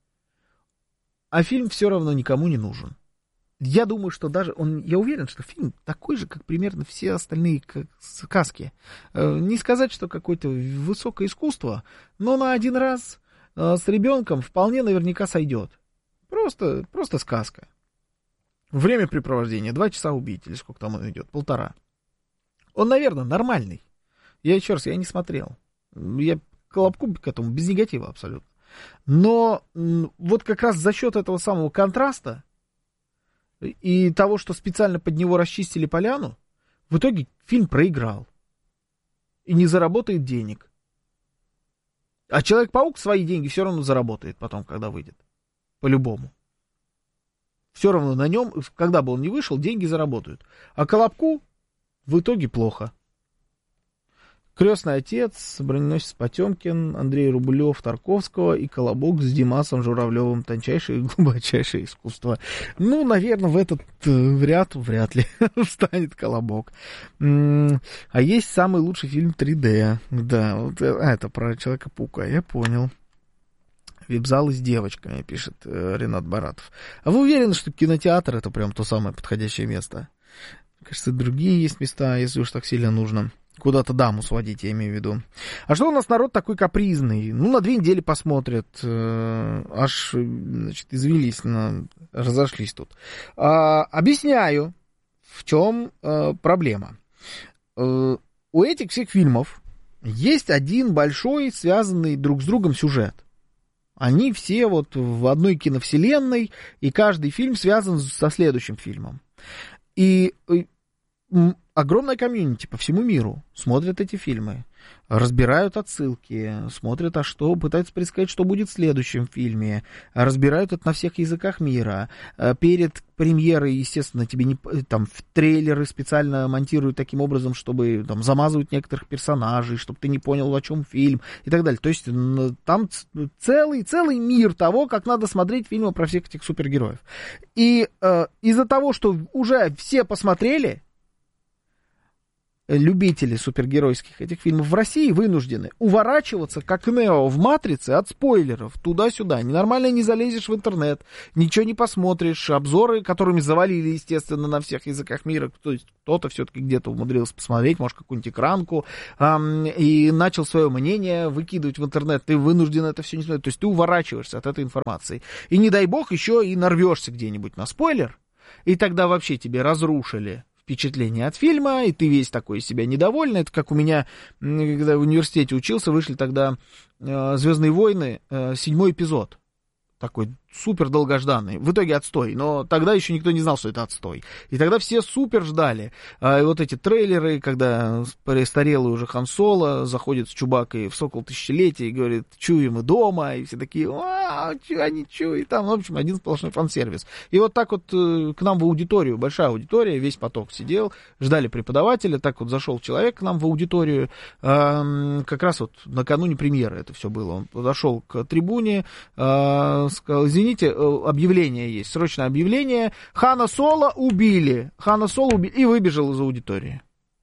а фильм все равно никому не нужен. Я думаю, что даже он, я уверен, что фильм такой же, как примерно все остальные как сказки. Не сказать, что какое-то высокое искусство, но на один раз с ребенком вполне наверняка сойдет. Просто, просто сказка. Времяпрепровождение, два часа убить, или сколько там он идет, полтора. Он, наверное, нормальный. Я еще раз, я не смотрел. Я к Колобку к этому без негатива абсолютно. Но вот как раз за счет этого самого контраста и того, что специально под него расчистили поляну, в итоге фильм проиграл. И не заработает денег. А Человек-паук свои деньги все равно заработает потом, когда выйдет. По-любому. Все равно на нем, когда бы он ни вышел, деньги заработают. А Колобку в итоге плохо. «Крестный отец», «Броненосец Потемкин», Андрей Рублев, Тарковского и «Колобок» с Димасом Журавлевым. Тончайшее и глубочайшее искусство. Ну, наверное, в этот э, ряд вряд ли встанет «Колобок». М-м, а есть самый лучший фильм три дэ. Да, вот, а, это про Человека-паука, я понял. «Вип-залы с девочками», пишет э, Ренат Баратов. А вы уверены, что кинотеатр — это прям то самое подходящее место? Мне кажется, другие есть места, если уж так сильно нужно. Куда-то даму сводить, я имею в виду. А что у нас народ такой капризный? Ну, на две недели посмотрят. Э, аж, значит, извелись, на, разошлись тут. А, объясняю, в чем э, проблема. Э, у этих всех фильмов есть один большой, связанный друг с другом сюжет. Они все вот в одной киновселенной, и каждый фильм связан со следующим фильмом. И огромная комьюнити по всему миру смотрят эти фильмы. разбирают отсылки, смотрят, а что, пытаются предсказать, что будет в следующем фильме, разбирают это на всех языках мира. Перед премьерой, естественно, тебе не, там, в трейлеры специально монтируют таким образом, чтобы там замазывают некоторых персонажей, чтобы ты не понял, о чем фильм и так далее. То есть там целый, целый мир того, как надо смотреть фильмы про всех этих супергероев. И э, из-за того, что уже все посмотрели, любители супергеройских этих фильмов в России вынуждены уворачиваться, как Нео в «Матрице», от спойлеров туда-сюда. Ненормально не залезешь в интернет, ничего не посмотришь, обзоры, которыми завалили, естественно, на всех языках мира. То есть кто-то все-таки где-то умудрился посмотреть, может, какую-нибудь экранку, эм, и начал свое мнение выкидывать в интернет. Ты вынужден это все не смотреть. То есть ты уворачиваешься от этой информации. И не дай бог еще и нарвешься где-нибудь на спойлер, и тогда вообще тебе разрушили впечатление от фильма, и ты весь такой из себя недовольный. Это как у меня, когда в университете учился, вышли тогда э, «Звездные войны», э, седьмой эпизод. Такой супер долгожданный. В итоге отстой. Но тогда еще никто не знал, что это отстой. И тогда все супер ждали. А, и вот эти трейлеры, когда престарелый уже Хан Соло заходит с Чубакой в «Сокол Тысячелетия» и говорит: «Чуем мы дома». И все такие: «А, чу, они чуют». Там, в общем, один сплошной фан-сервис. И вот так вот к нам в аудиторию, большая аудитория, весь поток сидел, ждали преподавателя. Так вот зашел человек к нам в аудиторию. А, как раз вот накануне премьеры это все было. Он подошел к трибуне, а, сказал: «Извините, объявление есть, срочное объявление. Хана Соло убили. Хана Соло убили». И выбежал из аудитории.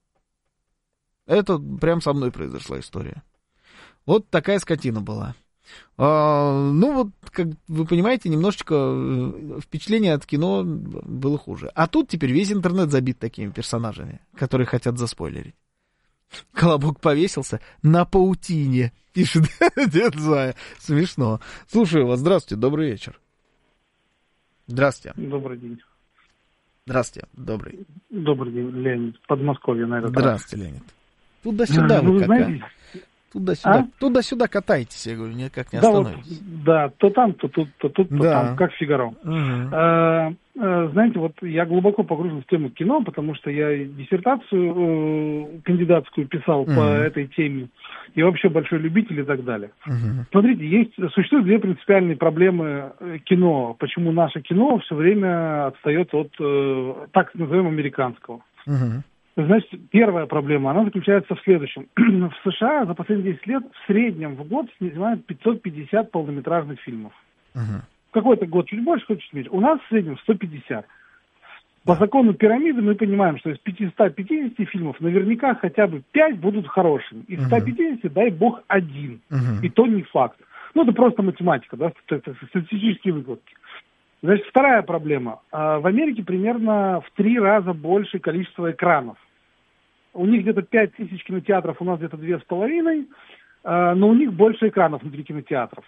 Это прям со мной произошла история. Вот такая скотина была. А, ну вот, как вы понимаете, немножечко впечатление от кино было хуже. А тут теперь весь интернет забит такими персонажами, которые хотят заспойлерить. Колобок повесился на паутине, пишет Дед Зая. Смешно. Слушаю вас. Здравствуйте, добрый вечер. Здравствуйте. Добрый день. Здравствуйте, добрый. Добрый день, Леонид. Подмосковье, на этот раз. Здравствуйте, Леонид. Туда-сюда а, вы, вы как, знаете... Туда-сюда, а? туда-сюда катаетесь, я говорю, никак не да, остановитесь. Вот, да, то там, то тут, то тут, то да. там, как Фигаро. Угу. А, а, знаете, вот я глубоко погружен в тему кино, потому что я диссертацию э, кандидатскую писал угу. по этой теме, и вообще большой любитель и так далее. Угу. Смотрите, есть, существуют две принципиальные проблемы кино. Почему наше кино все время отстает от, э, так назовем, американского. Угу. Значит, первая проблема, она заключается в следующем. В США за последние десять лет в среднем в год снимают пятьсот пятьдесят полнометражных фильмов. Uh-huh. Какой-то год чуть больше, какой-то чуть меньше. У нас в среднем сто пятьдесят. По закону пирамиды мы понимаем, что из пятьсот пятьдесят фильмов наверняка хотя бы пять будут хорошими. Из ста пятидесяти, uh-huh. дай бог, один. Uh-huh. И то не факт. Ну, это просто математика, да, статистические выкладки. Значит, вторая проблема. В Америке примерно в три раза больше количество экранов. У них где-то пять тысяч кинотеатров, у нас где-то две с половиной, но у них больше экранов внутри кинотеатров.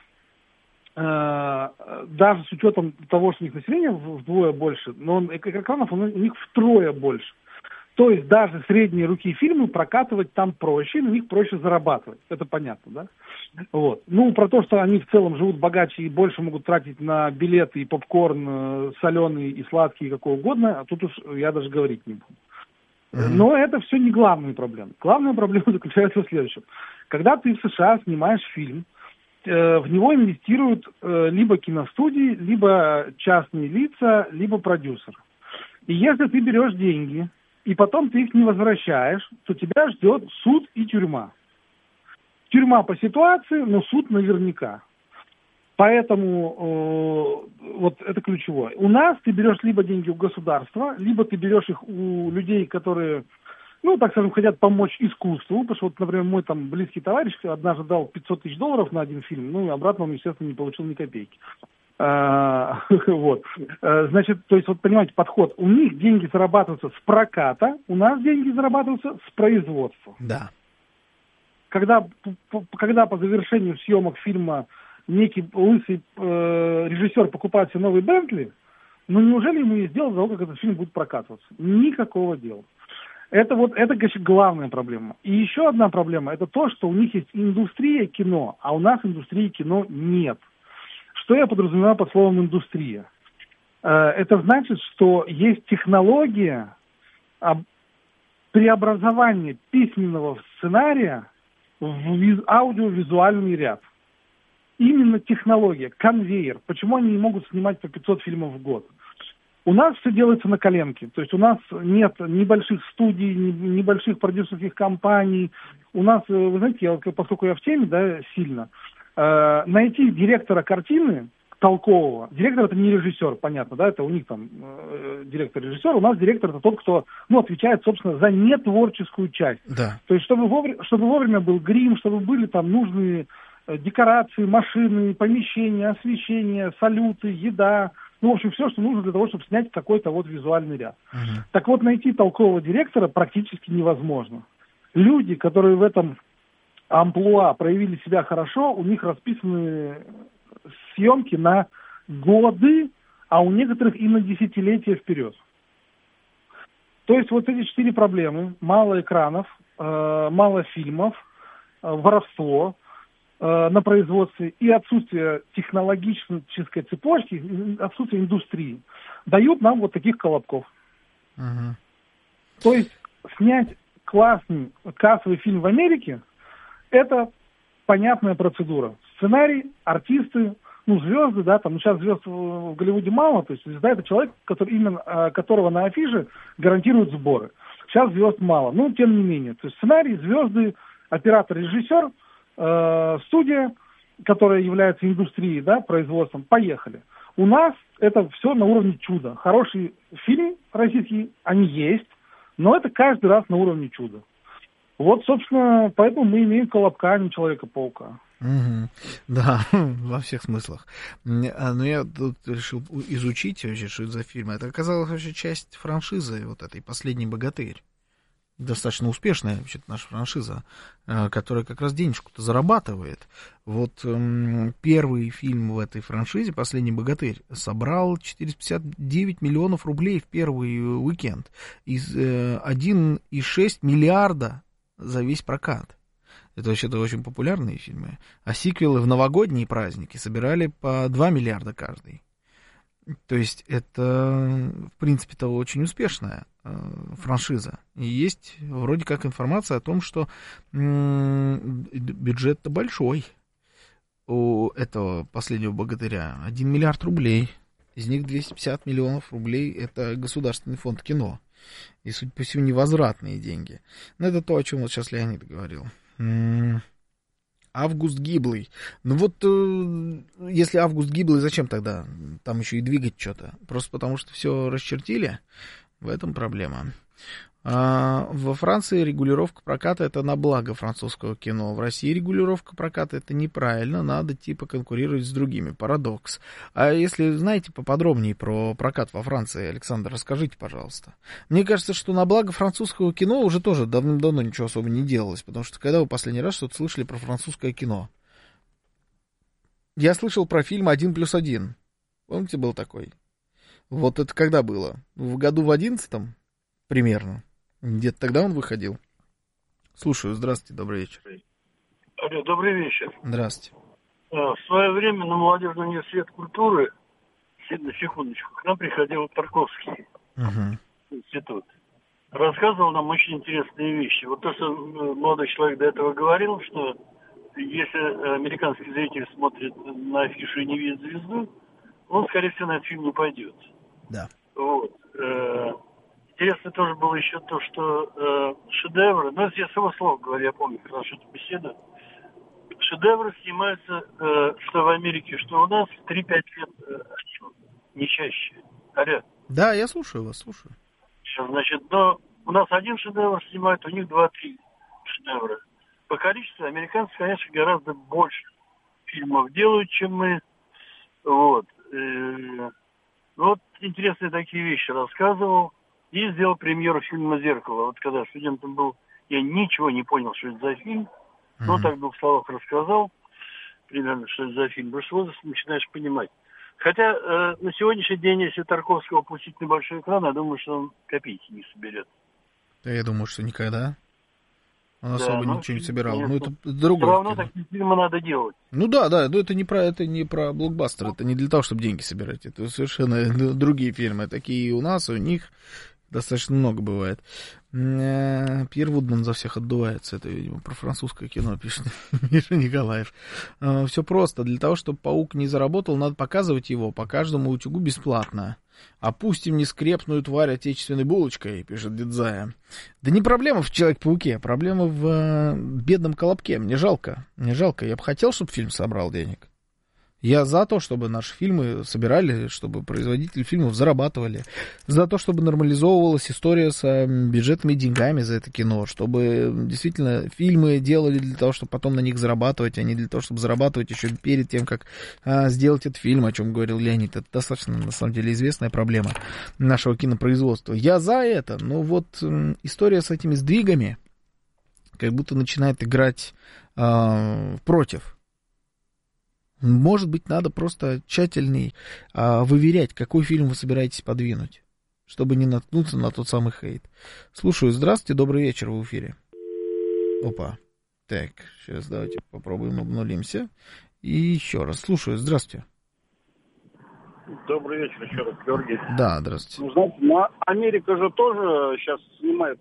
Даже с учетом того, что у них население вдвое больше, но экранов у них втрое больше. То есть даже средние руки фильмы прокатывать там проще, на них проще зарабатывать. Это понятно, да? Вот. Ну, про то, что они в целом живут богаче и больше могут тратить на билеты и попкорн, соленый и сладкий, и какой угодно, а тут уж я даже говорить не буду. Mm-hmm. Но это все не главная проблема. Главная проблема заключается в следующем. Когда ты в США снимаешь фильм, э, в него инвестируют э, либо киностудии, либо частные лица, либо продюсеры. И если ты берешь деньги, и потом ты их не возвращаешь, то тебя ждет суд и тюрьма. Тюрьма по ситуации, но суд наверняка. Поэтому э, вот это ключевое. У нас ты берешь либо деньги у государства, либо ты берешь их у людей, которые, ну, так скажем, хотят помочь искусству. Потому что, вот, например, мой там близкий товарищ однажды дал пятьсот тысяч долларов на один фильм, ну, и обратно он, естественно, не получил ни копейки. А, вот. Значит, то есть, вот понимаете, подход. У них деньги зарабатываются с проката, у нас деньги зарабатываются с производства. Да. Когда, когда по завершению съемок фильма некий лысый э, режиссер покупает себе новый Бентли, ну неужели ему есть дело до того, как этот фильм будет прокатываться? Никакого дела. Это вот, это, конечно, главная проблема. И еще одна проблема, это то, что у них есть индустрия кино, а у нас индустрии кино нет. Что я подразумеваю под словом индустрия? Это значит, что есть технология преобразования письменного сценария в виз- аудиовизуальный ряд. Именно технология, конвейер. Почему они не могут снимать по пятьсот фильмов в год? У нас все делается на коленке. То есть у нас нет небольших студий, небольших продюсерских компаний. У нас, вы знаете, я, поскольку я в теме, да, сильно, э, найти директора картины толкового. Директор — это не режиссер, понятно, да, это у них там э, директор-режиссер. У нас директор — это тот, кто, ну, отвечает, собственно, за нетворческую часть. Да. То есть чтобы вовремя, чтобы вовремя был грим, чтобы были там нужные э, декорации, машины, помещения, освещение, салюты, еда. Ну, в общем, все, что нужно для того, чтобы снять какой-то вот визуальный ряд. Uh-huh. Так вот, найти толкового директора практически невозможно. Люди, которые в этом амплуа проявили себя хорошо, у них расписаны съемки на годы, а у некоторых и на десятилетия вперед. То есть вот эти четыре проблемы: мало экранов, э, мало фильмов, э, воровство э, на производстве и отсутствие технологической цепочки, отсутствие индустрии, дают нам вот таких колобков. Uh-huh. То есть снять классный кассовый фильм в Америке — это понятная процедура. Сценарий, артисты, ну, звезды, да, там, ну, сейчас звезд в Голливуде мало, то есть звезда — это человек, который, именно которого на афише гарантируют сборы. Сейчас звезд мало, но тем не менее. То есть сценарий, звезды, оператор, режиссер, э, студия, которая является индустрией, да, производством, поехали. У нас это все на уровне чуда. Хороший фильм российский, они есть, но это каждый раз на уровне чуда. Вот, собственно, поэтому мы имеем Колобка, а не Человека-паука. Угу. Да, во всех смыслах. Но я тут решил изучить вообще, что это за фильм. Это оказалась вообще часть франшизы вот этой «Последний богатырь». Достаточно успешная вообще наша франшиза, которая как раз денежку-то зарабатывает. Вот первый фильм в этой франшизе «Последний богатырь» собрал четыреста пятьдесят девять миллионов рублей в первый уикенд. Из один и шесть миллиарда за весь прокат. Это вообще-то очень популярные фильмы. А сиквелы в новогодние праздники собирали по два миллиарда каждый. То есть это, в принципе-то, очень успешная э, франшиза. И есть вроде как информация о том, что м- бюджет-то большой у этого «Последнего богатыря». Один миллиард рублей. Из них двести пятьдесят миллионов рублей — это Государственный фонд кино. И, судя по всему, невозвратные деньги. Но это то, о чем вот сейчас Леонид говорил. М- Август Гиблый. Ну вот, э, если Август Гиблый, зачем тогда там еще и двигать что-то? Просто потому, что все расчертили? В этом проблема. А во Франции регулировка проката — это на благо французского кино. В России регулировка проката — это неправильно, надо типа конкурировать с другими. Парадокс. А если знаете поподробнее про прокат во Франции, Александр, расскажите, пожалуйста. Мне кажется, что на благо французского кино уже тоже давным-давно ничего особо не делалось, потому что когда вы последний раз что-то слышали про французское кино? Я слышал про фильм «Один плюс один». Помните, был такой? Вот это когда было? В году в одиннадцатом примерно. Где-то тогда он выходил. Слушаю, здравствуйте, добрый вечер. Алло, добрый вечер. Здравствуйте. В свое время на молодежный университет культуры, на секундочку, к нам приходил Тарковский, uh-huh. институт. Рассказывал нам очень интересные вещи. Вот то, что молодой человек до этого говорил, что если американский зритель смотрит на афишу и не видит звезду, он, скорее всего, на этот фильм не пойдет. Да. Вот. Интересно тоже было еще то, что э, шедевры, ну, я с его слов говорю, я помню хорошо эту беседу, шедевры снимаются, э, что в Америке, что у нас, три-пять лет, э, не чаще. Алло. Да, я слушаю вас, слушаю. Сейчас, значит, но у нас один шедевр снимают, у них два-три шедевра. По количеству американцы, конечно, гораздо больше фильмов делают, чем мы. Вот. Э, вот интересные такие вещи рассказывал. И сделал премьеру фильма «Зеркало». Вот когда студентом был, я ничего не понял, что это за фильм. Mm-hmm. Но так в двух словах рассказал примерно, что это за фильм. Потому что возраст начинаешь понимать. Хотя э, на сегодняшний день, если Тарковского пустить на большой экран, я думаю, что он копейки не соберет. Да, я думаю, что никогда. Он особо да, ничего не собирал. Конечно, ну, это другое. Все равно кино. Такие фильмы надо делать. Ну да, да, но это не про это не про блокбастер, это не для того, чтобы деньги собирать. Это совершенно другие фильмы. Такие и у нас, и у них достаточно много бывает. Пьер Вудман за всех отдувается. Это, видимо, про французское кино пишет Миша Николаев. Все просто. Для того, чтобы паук не заработал, надо показывать его по каждому утюгу бесплатно. Опустим нескрепную тварь отечественной булочкой, пишет Дедзая. Да не проблема в Человек-пауке, проблема в бедном Колобке. Мне жалко, мне жалко. Я бы хотел, чтобы фильм собрал денег. Я за то, чтобы наши фильмы собирали, чтобы производители фильмов зарабатывали. За то, чтобы нормализовывалась история с бюджетными деньгами за это кино. Чтобы действительно фильмы делали для того, чтобы потом на них зарабатывать, а не для того, чтобы зарабатывать еще перед тем, как а, сделать этот фильм, о чем говорил Леонид. Это достаточно, на самом деле, известная проблема нашего кинопроизводства. Я за это, но вот м, история с этими сдвигами как будто начинает играть а, против. Может быть, надо просто тщательней а, выверять, какой фильм вы собираетесь подвинуть, чтобы не наткнуться на тот самый хейт. Слушаю. Здравствуйте, добрый вечер, в эфире. Опа. Так, сейчас давайте попробуем обнулимся. И еще раз. Слушаю. Здравствуйте. Добрый вечер еще раз, Георгий. Да, здравствуйте. Ну, знаете, ну, Америка же тоже сейчас снимает.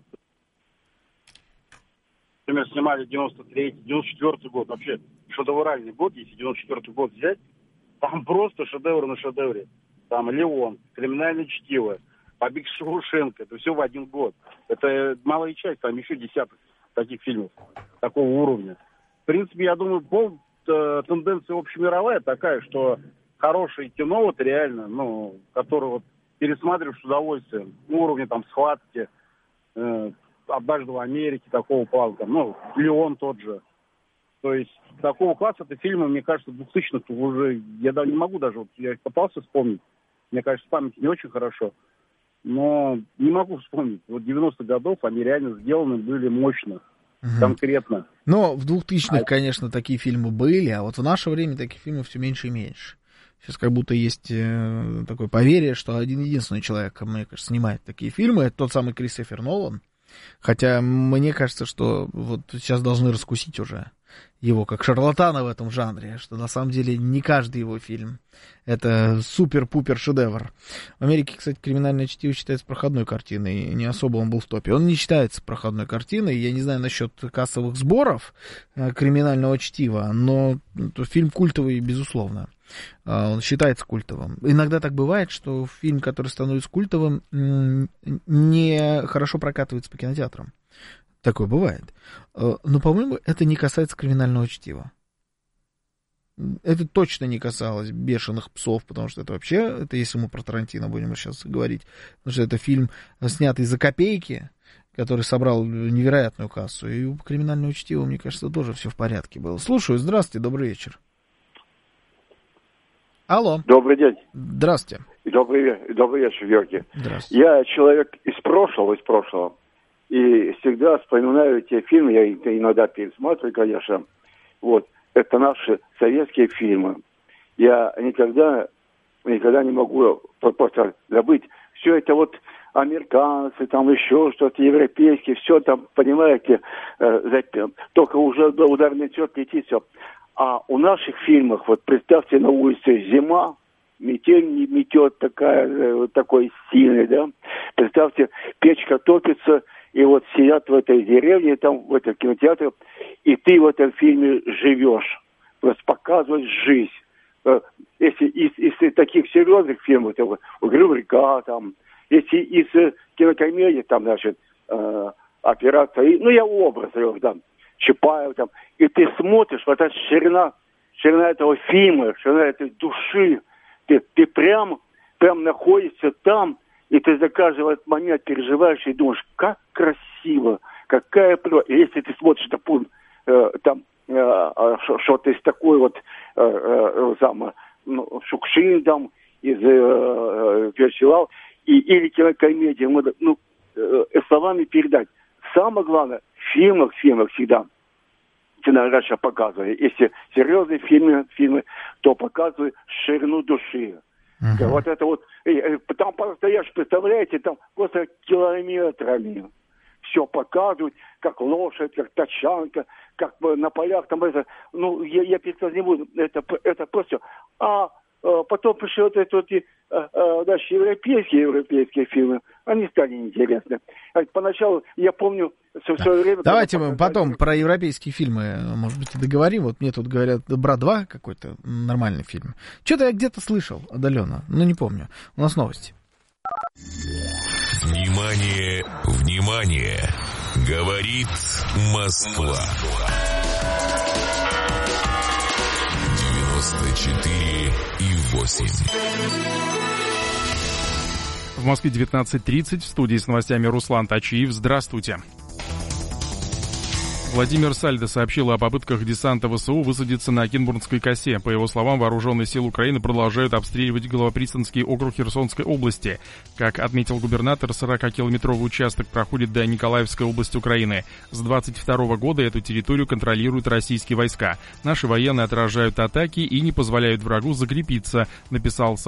Например, снимали девяносто третий, девяносто четвёртый год. Вообще шедевральный год, если девяносто четвёртый год взять, там просто шедевр на шедевре. Там «Леон», «Криминальное чтиво», «Побег из Шоушенка». Это все в один год. Это малая часть, там еще десяток таких фильмов такого уровня. В принципе, я думаю, пол, э, тенденция общемировая такая, что хорошее кино, вот реально, ну, которое вот пересматриваешь с удовольствием, уровня там схватки, э, «Однажды в Америке», такого плана, там, ну, «Леон» тот же. То есть такого класса это фильмы, мне кажется, двухтысячных уже, я даже не могу даже, вот я пытался вспомнить, мне кажется, память не очень хорошо, но не могу вспомнить. Вот девяностых годов они реально сделаны были мощно, угу. конкретно. Но в двухтысячных, а... конечно, такие фильмы были, а вот в наше время таких фильмов все меньше и меньше. Сейчас как будто есть э, такое поверье, что один-единственный человек, мне кажется, снимает такие фильмы, это тот самый Кристофер Нолан. Хотя мне кажется, что вот сейчас должны раскусить уже его как шарлатана в этом жанре, что на самом деле не каждый его фильм это супер-пупер шедевр. В Америке, кстати, «Криминальное чтиво» считается проходной картиной, и не особо он был в топе. Он не считается проходной картиной, я не знаю насчет кассовых сборов «Криминального чтива», но фильм культовый, безусловно. Он считается культовым. Иногда так бывает, что фильм, который становится культовым, не хорошо прокатывается по кинотеатрам. Такое бывает. Но, по-моему, это не касается «Криминального чтива». Это точно не касалось «Бешеных псов», потому что это вообще, это если мы про Тарантино будем сейчас говорить, потому что это фильм, снятый за копейки, который собрал невероятную кассу. И у «Криминального чтива», мне кажется, тоже все в порядке было. Слушаю. Здравствуйте, добрый вечер. Алло. Добрый день. Здравствуйте. Добрый, добрый вечер, Георгий. Здравствуйте. Я человек из прошлого, из прошлого. И всегда вспоминаю те фильмы, я иногда пересматриваю, конечно. Вот. Это наши советские фильмы. Я никогда, никогда не могу просто забыть. Все это вот американцы, там еще что-то, европейские, все там, понимаете, только уже до ударной тетки летит все. А у наших фильмах, вот представьте, на улице зима, метель не метет такая, такой сильный, да. Представьте, печка топится, и вот сидят в этой деревне, там, в этом кинотеатре, и ты в этом фильме живешь. Просто показываешь жизнь. Если из, из таких серьезных фильмов, там, «Угрюм река», там, если из кинокомедий, там, значит, э, «Операция», ну, я образ, там, Чапаев, там, и ты смотришь, вот эта ширина, ширина этого фильма, ширина этой души, ты, ты прям, прям находишься там, и ты за каждый вот момент переживаешь и думаешь, как красиво, какая природа. И если ты смотришь, допустим, э, там, э, что-то из такой вот, э, э, там, ну, Шукшин, там, из э, Перчевал, и, или кинокомедия, ну, э, словами передать. Самое главное, в фильмах, в фильмах всегда, всегда раньше показывали. Если серьезные фильмы, фильмы, то показывают ширину души. Uh-huh. Вот это вот, там постоишь, представляете, там просто километрами все показывают, как лошадь, как тачанка, как на полях там это, ну, я, я представить не буду, это, это просто, а Потом пришли вот эти вот и, наши европейские, европейские фильмы. Они стали интересны. Поначалу, я помню, в свое время... Давайте мы потом про европейские фильмы, может быть, и договорим. Вот мне тут говорят, «Брат два» какой-то нормальный фильм. Что-то я где-то слышал отдаленно, но не помню. У нас новости. Внимание, внимание! Говорит Москва. девяносто четыре и восемь. В Москве девятнадцать тридцать. В студии с новостями Руслан Тачиев. Здравствуйте. Владимир Сальдо сообщил о попытках десанта ВСУ высадиться на Кенбурнской косе. По его словам, вооруженные силы Украины продолжают обстреливать Головопристанский округ Херсонской области. Как отметил губернатор, сорокакилометровый участок проходит до Николаевской области Украины. С двадцать второго года эту территорию контролируют российские войска. Наши военные отражают атаки и не позволяют врагу закрепиться, написал